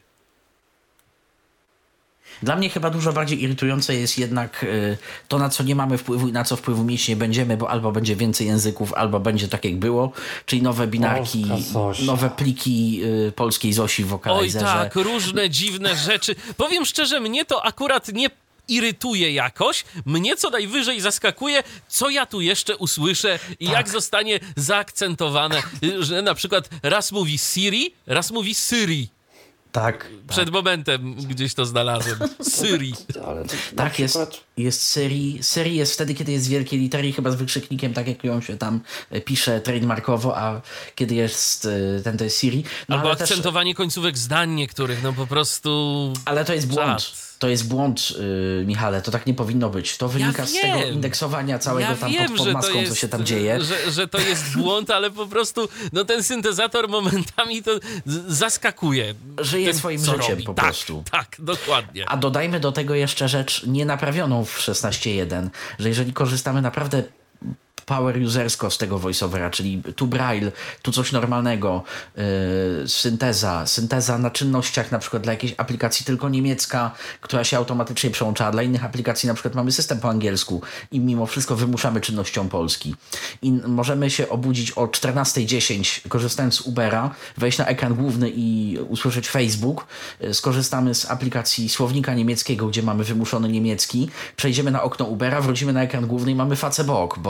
S5: Dla mnie chyba dużo bardziej irytujące jest jednak to, na co nie mamy wpływu i na co wpływu mieć nie będziemy, bo albo będzie więcej języków, albo będzie tak jak było, czyli nowe binarki, nowe pliki polskiej Zosi w
S2: Oj
S5: Vocalizerze.
S2: tak, różne dziwne rzeczy. Powiem szczerze, mnie to akurat nie irytuje jakoś, mnie co najwyżej zaskakuje, co ja tu jeszcze usłyszę i jak zostanie zaakcentowane, że na przykład raz mówi Siri, raz mówi Syri.
S5: Tak.
S2: Przed momentem gdzieś to znalazłem. Syri.
S3: Ale
S5: Tak, jest Syri. Syri jest wtedy, kiedy jest wielkie litery i chyba z wykrzyknikiem, tak jak ją się tam pisze trademarkowo, a kiedy jest ten, to jest Siri. No,
S2: albo
S5: ale
S2: akcentowanie końcówek zdań niektórych, no po prostu...
S5: Ale to jest błąd. To jest błąd, Michale, to tak nie powinno być. To wynika z tego indeksowania całego tam pod maską, co się tam dzieje.
S2: Że to jest błąd, ale po prostu no ten syntezator momentami to zaskakuje.
S5: Żyje swoim życiem
S2: robi.
S5: Po prostu.
S2: Tak, dokładnie.
S5: A dodajmy do tego jeszcze rzecz nienaprawioną w 16.1, że jeżeli korzystamy naprawdę power usersko z tego voiceovera, czyli tu braille, tu coś normalnego, synteza na czynnościach, na przykład dla jakiejś aplikacji tylko niemiecka, która się automatycznie przełącza, dla innych aplikacji na przykład mamy system po angielsku i mimo wszystko wymuszamy czynnością Polski. I możemy się obudzić o 14:10 korzystając z Ubera, wejść na ekran główny i usłyszeć Facebook, skorzystamy z aplikacji słownika niemieckiego, gdzie mamy wymuszony niemiecki, przejdziemy na okno Ubera, wrócimy na ekran główny i mamy Facebook, bo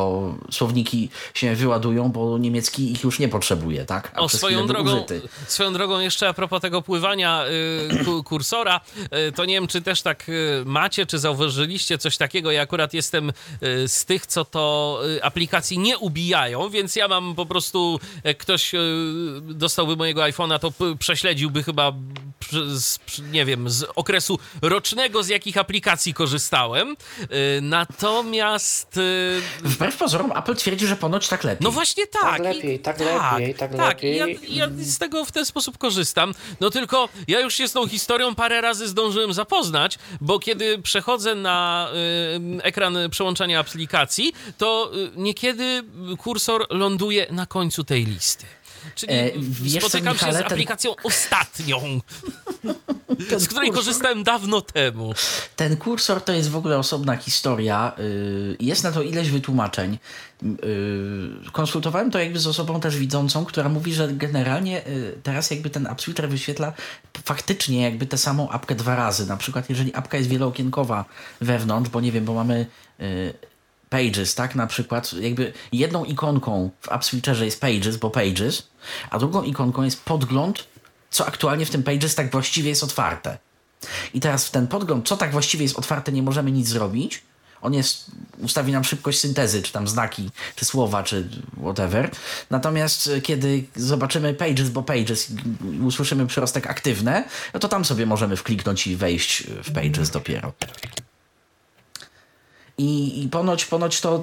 S5: słowniki się wyładują, bo niemiecki ich już nie potrzebuje, tak? A
S2: swoją drogą jeszcze a propos tego pływania kursora, to nie wiem, czy też tak macie, czy zauważyliście coś takiego. Ja akurat jestem z tych, co to aplikacji nie ubijają, więc ja mam po prostu, jak ktoś dostałby mojego iPhone'a, to prześledziłby chyba nie wiem, z okresu rocznego, z jakich aplikacji korzystałem. Natomiast...
S5: Wbrew pozorom Apple twierdzi, że ponoć tak lepiej.
S2: No właśnie tak.
S3: Tak lepiej.
S2: Ja z tego w ten sposób korzystam. No tylko ja już się z tą historią parę razy zdążyłem zapoznać, bo kiedy przechodzę na ekran przełączania aplikacji, to niekiedy kursor ląduje na końcu tej listy. Czyli spotykam się z aplikacją ostatnią, z której korzystałem dawno temu.
S5: Ten kursor to jest w ogóle osobna historia. Jest na to ileś wytłumaczeń. Konsultowałem to jakby z osobą też widzącą, która mówi, że generalnie teraz jakby ten App Switcher wyświetla faktycznie jakby tę samą apkę 2 razy. Na przykład jeżeli apka jest wielookienkowa wewnątrz, bo nie wiem, bo mamy... Pages, tak? Na przykład jakby jedną ikonką w App Switcherze jest Pages, bo Pages, a drugą ikonką jest podgląd, co aktualnie w tym Pages tak właściwie jest otwarte. I teraz w ten podgląd, co tak właściwie jest otwarte, nie możemy nic zrobić. On ustawi nam szybkość syntezy, czy tam znaki, czy słowa, czy whatever. Natomiast kiedy zobaczymy Pages, bo Pages i usłyszymy przyrostek aktywne, no to tam sobie możemy wkliknąć i wejść w Pages dopiero. I ponoć to...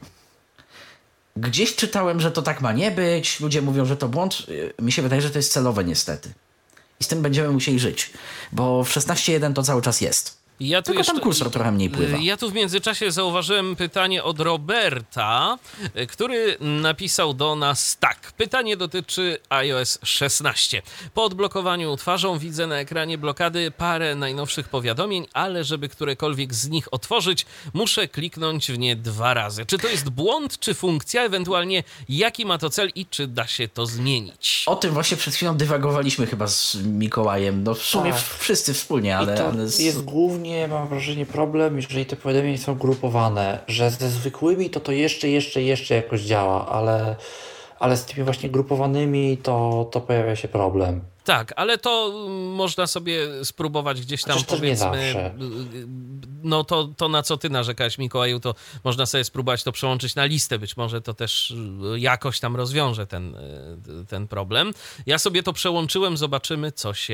S5: Gdzieś czytałem, że to tak ma nie być. Ludzie mówią, że to błąd. Mi się wydaje, że to jest celowe niestety. I z tym będziemy musieli żyć. Bo w 16.1 to cały czas jest. Tylko tam kursor trochę mniej pływa.
S2: Ja tu w międzyczasie zauważyłem pytanie od Roberta, który napisał do nas tak. Pytanie dotyczy iOS 16. Po odblokowaniu twarzą widzę na ekranie blokady parę najnowszych powiadomień, ale żeby którekolwiek z nich otworzyć, muszę kliknąć w nie 2 razy. Czy to jest błąd, czy funkcja? Ewentualnie jaki ma to cel i czy da się to zmienić?
S5: O tym właśnie przed chwilą dywagowaliśmy chyba z Mikołajem. No w sumie wszyscy wspólnie, ale...
S3: jest głównie, mam wrażenie, problem, jeżeli te powiadomienia są grupowane, że ze zwykłymi to jeszcze jakoś działa, ale z tymi właśnie grupowanymi to pojawia się problem.
S2: Tak, ale to można sobie spróbować gdzieś tam, powiedzmy, no to na co ty narzekałeś, Mikołaju, to można sobie spróbować to przełączyć na listę, być może to też jakoś tam rozwiąże ten problem. Ja sobie to przełączyłem, zobaczymy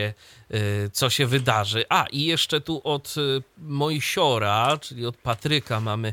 S2: co się wydarzy. A i jeszcze tu od Mojsiora, czyli od Patryka mamy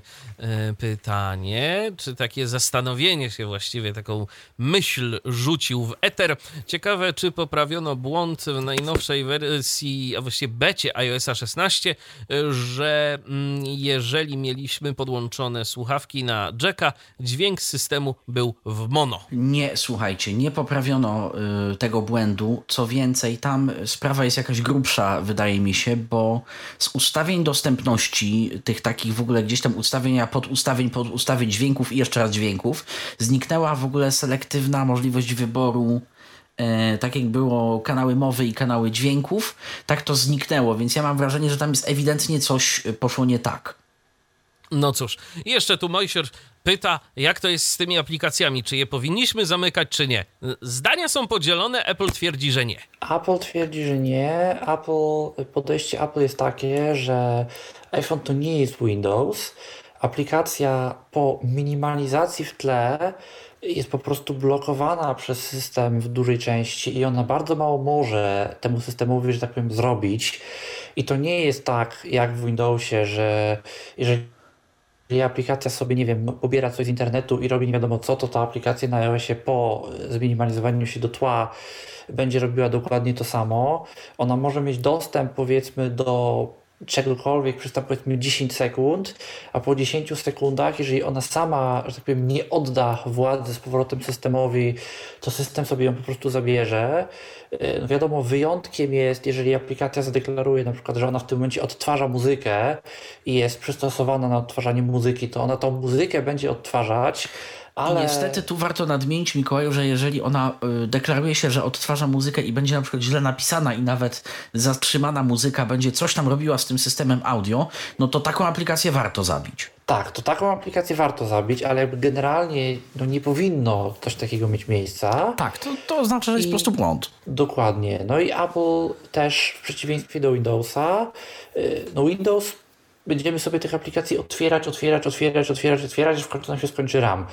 S2: pytanie, czy takie zastanowienie się właściwie, taką myśl rzucił w eter. Ciekawe, czy poprawiono błąd w najnowszej wersji, a właściwie becie iOS-a 16, że jeżeli mieliśmy podłączone słuchawki na jacka, dźwięk z systemu był w mono.
S5: Nie, słuchajcie, nie poprawiono tego błędu. Co więcej, tam sprawa jest jakaś grubsza, wydaje mi się, bo z ustawień dostępności, tych takich w ogóle gdzieś tam ustawienia podustawień dźwięków i jeszcze raz dźwięków, zniknęła w ogóle selektywna możliwość wyboru. Tak jak było kanały mowy i kanały dźwięków, tak to zniknęło, więc ja mam wrażenie, że tam jest ewidentnie coś poszło nie tak.
S2: No cóż, jeszcze tu Mojsior pyta, jak to jest z tymi aplikacjami, czy je powinniśmy zamykać, czy nie. Zdania są podzielone, Apple twierdzi, że nie.
S3: Apple twierdzi, że nie. Podejście Apple jest takie, że iPhone to nie jest Windows. Aplikacja po minimalizacji w tle jest po prostu blokowana przez system w dużej części i ona bardzo mało może temu systemowi, że tak powiem, zrobić. I to nie jest tak jak w Windowsie, że jeżeli aplikacja sobie, nie wiem, pobiera coś z internetu i robi nie wiadomo co, to ta aplikacja na iOSie po zminimalizowaniu się do tła będzie robiła dokładnie to samo. Ona może mieć dostęp, powiedzmy, do czegokolwiek przez tam, powiedzmy, 10 sekund, a po 10 sekundach, jeżeli ona sama, że tak powiem, nie odda władzy z powrotem systemowi, to system sobie ją po prostu zabierze. No wiadomo, wyjątkiem jest, jeżeli aplikacja zadeklaruje na przykład, że ona w tym momencie odtwarza muzykę i jest przystosowana na odtwarzanie muzyki, to ona tą muzykę będzie odtwarzać, ale...
S5: I niestety tu warto nadmienić, Mikołaju, że jeżeli ona deklaruje się, że odtwarza muzykę i będzie na przykład źle napisana i nawet zatrzymana muzyka będzie coś tam robiła z tym systemem audio, no to taką aplikację warto zabić.
S3: Tak, to taką aplikację warto zabić, ale jakby generalnie nie powinno coś takiego mieć miejsca.
S5: Tak, to oznacza, że jest po prostu błąd.
S3: Dokładnie. No i Apple też w przeciwieństwie do Windowsa, Windows będziemy sobie tych aplikacji otwierać, aż w końcu nam się skończy RAM.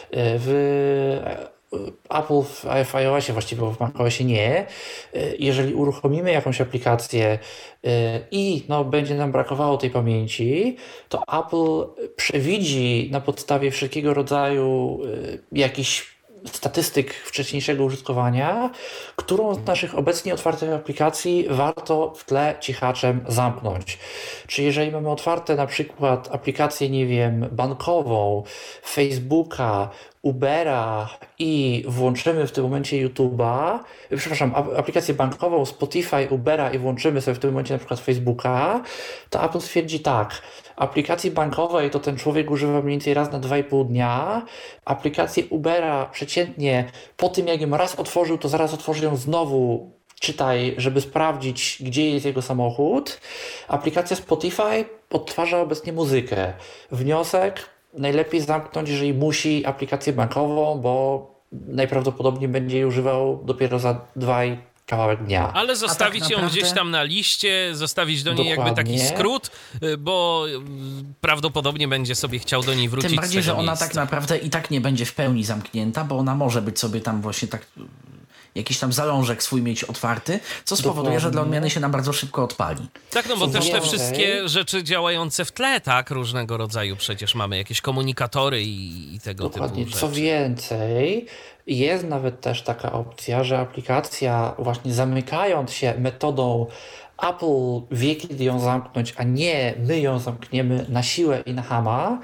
S3: Apple w iOSie właściwie, bo w macOSie nie. Jeżeli uruchomimy jakąś aplikację i będzie nam brakowało tej pamięci, to Apple przewidzi na podstawie wszelkiego rodzaju jakichś statystyk wcześniejszego użytkowania, którą z naszych obecnie otwartych aplikacji warto w tle cichaczem zamknąć. Czy jeżeli mamy otwarte na przykład aplikację, nie wiem, bankową, Facebooka, Ubera i włączymy w tym momencie YouTube'a, aplikację bankową, Spotify, Ubera i włączymy sobie w tym momencie na przykład Facebooka, to Apple stwierdzi tak, aplikacji bankowej to ten człowiek używa mniej więcej raz na 2,5 dnia, aplikację Ubera przeciętnie po tym jak ją raz otworzył, to zaraz otworzy ją znowu, czytaj, żeby sprawdzić, gdzie jest jego samochód. Aplikacja Spotify odtwarza obecnie muzykę. Wniosek: najlepiej zamknąć, jeżeli musi, aplikację bankową, bo najprawdopodobniej będzie jej używał dopiero za 2 i kawałek dnia.
S2: Ale zostawić ją gdzieś tam na liście, zostawić do niej jakby taki skrót, bo prawdopodobnie będzie sobie chciał do niej wrócić.
S5: Tym bardziej, że ona
S2: miejsca.
S5: tak naprawdę i tak nie będzie w pełni zamknięta, bo ona może być sobie tam właśnie tak jakiś tam zalążek swój mieć otwarty, co spowoduje, że dla odmiany się nam bardzo szybko odpali.
S2: Tak, no bo też te wszystkie rzeczy działające w tle, tak, różnego rodzaju, przecież mamy jakieś komunikatory i tego typu rzeczy.
S3: Co więcej, jest nawet też taka opcja, że aplikacja właśnie zamykając się metodą Apple wie, kiedy ją zamknąć, a nie my ją zamkniemy na siłę i na chama,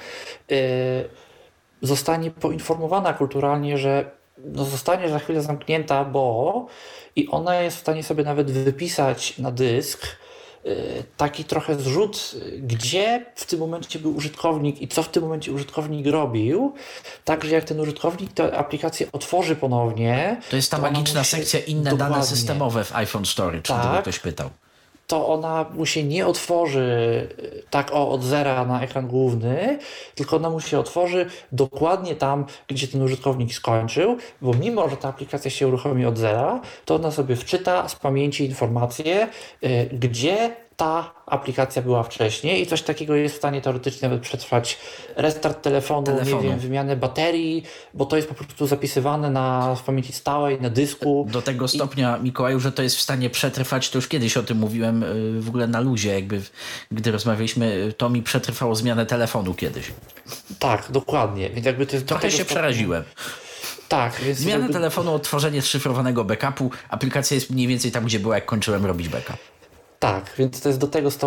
S3: zostanie poinformowana kulturalnie, że zostanie za chwilę zamknięta, i ona jest w stanie sobie nawet wypisać na dysk taki trochę zrzut, gdzie w tym momencie był użytkownik i co w tym momencie użytkownik robił, tak, że jak ten użytkownik tę aplikację otworzy ponownie...
S5: To jest ta magiczna sekcja inne dane systemowe w iPhone Storage, gdyby ktoś pytał.
S3: To ona mu się nie otworzy tak od zera na ekran główny, tylko ona mu się otworzy dokładnie tam, gdzie ten użytkownik skończył, bo mimo, że ta aplikacja się uruchomi od zera, to ona sobie wczyta z pamięci informacje, gdzie ta aplikacja była wcześniej i coś takiego jest w stanie teoretycznie nawet przetrwać restart telefonu, nie wiem, wymianę baterii, bo to jest po prostu zapisywane w pamięci stałej, na dysku.
S5: Do tego stopnia, Mikołaju, że to jest w stanie przetrwać, to już kiedyś o tym mówiłem w ogóle na luzie, jakby gdy rozmawialiśmy, to mi przetrwało zmianę telefonu kiedyś.
S3: Tak, dokładnie. Więc jakby to jest
S5: trochę się przeraziłem.
S3: Tak, więc
S5: zmianę telefonu, odtworzenie szyfrowanego backupu, aplikacja jest mniej więcej tam, gdzie była, jak kończyłem robić backup.
S3: Tak, więc to jest do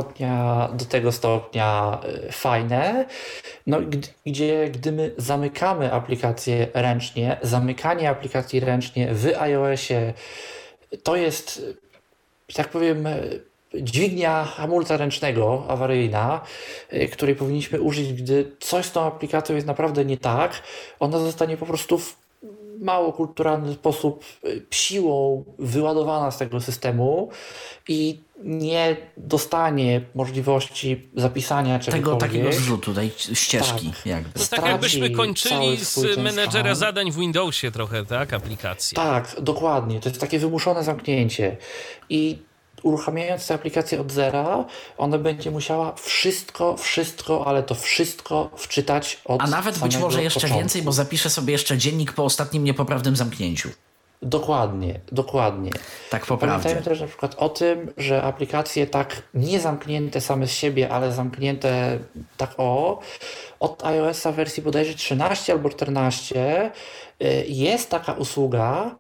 S3: tego stopnia fajne. No gdy my zamykamy aplikację ręcznie, zamykanie aplikacji ręcznie w iOSie to jest, tak powiem, dźwignia hamulca ręcznego awaryjna, której powinniśmy użyć, gdy coś z tą aplikacją jest naprawdę nie tak. Ona zostanie po prostu w mało kulturalny sposób siłą wyładowana z tego systemu i nie dostanie możliwości zapisania czegokolwiek.
S5: Takiego zrzutu, tej ścieżki.
S3: Tak.
S5: Jakby.
S2: To tak jakbyśmy kończyli z menedżera zadań w Windowsie trochę, tak? Aplikację.
S3: Tak, dokładnie. To jest takie wymuszone zamknięcie. I uruchamiając tę aplikację od zera, ona będzie musiała wszystko, ale to wszystko wczytać od
S5: a nawet być może jeszcze
S3: początku.
S5: Więcej, bo zapiszę sobie jeszcze dziennik po ostatnim niepoprawnym zamknięciu.
S3: Dokładnie.
S5: Tak po prawdzie.
S3: Pamiętajmy też na przykład o tym, że aplikacje tak nie zamknięte same z siebie, ale zamknięte od iOS-a w wersji bodajże 13 albo 14 jest taka usługa,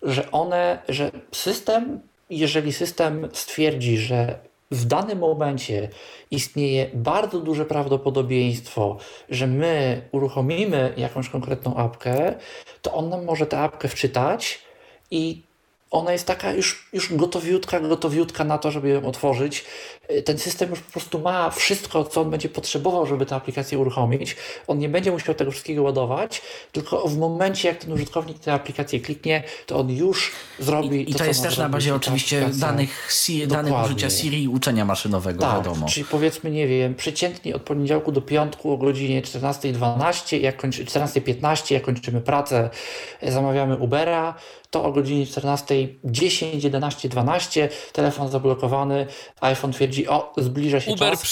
S3: że jeżeli system stwierdzi, że w danym momencie istnieje bardzo duże prawdopodobieństwo, że my uruchomimy jakąś konkretną apkę, to on nam może tę apkę wczytać i ona jest taka już gotowiutka na to, żeby ją otworzyć. Ten system już po prostu ma wszystko, co on będzie potrzebował, żeby tę aplikację uruchomić. On nie będzie musiał tego wszystkiego ładować, tylko w momencie, jak ten użytkownik tę aplikację kliknie, to on już zrobi
S5: I to jest też na bazie oczywiście danych użycia Siri i uczenia maszynowego,
S3: tak,
S5: wiadomo.
S3: Czyli powiedzmy, nie wiem, przeciętnie od poniedziałku do piątku o godzinie 14:12, 14:15, jak kończymy pracę, zamawiamy Ubera, to o godzinie 14:10, 11, 12 telefon zablokowany, iPhone twierdzi, zbliża się
S2: Uber
S3: czas.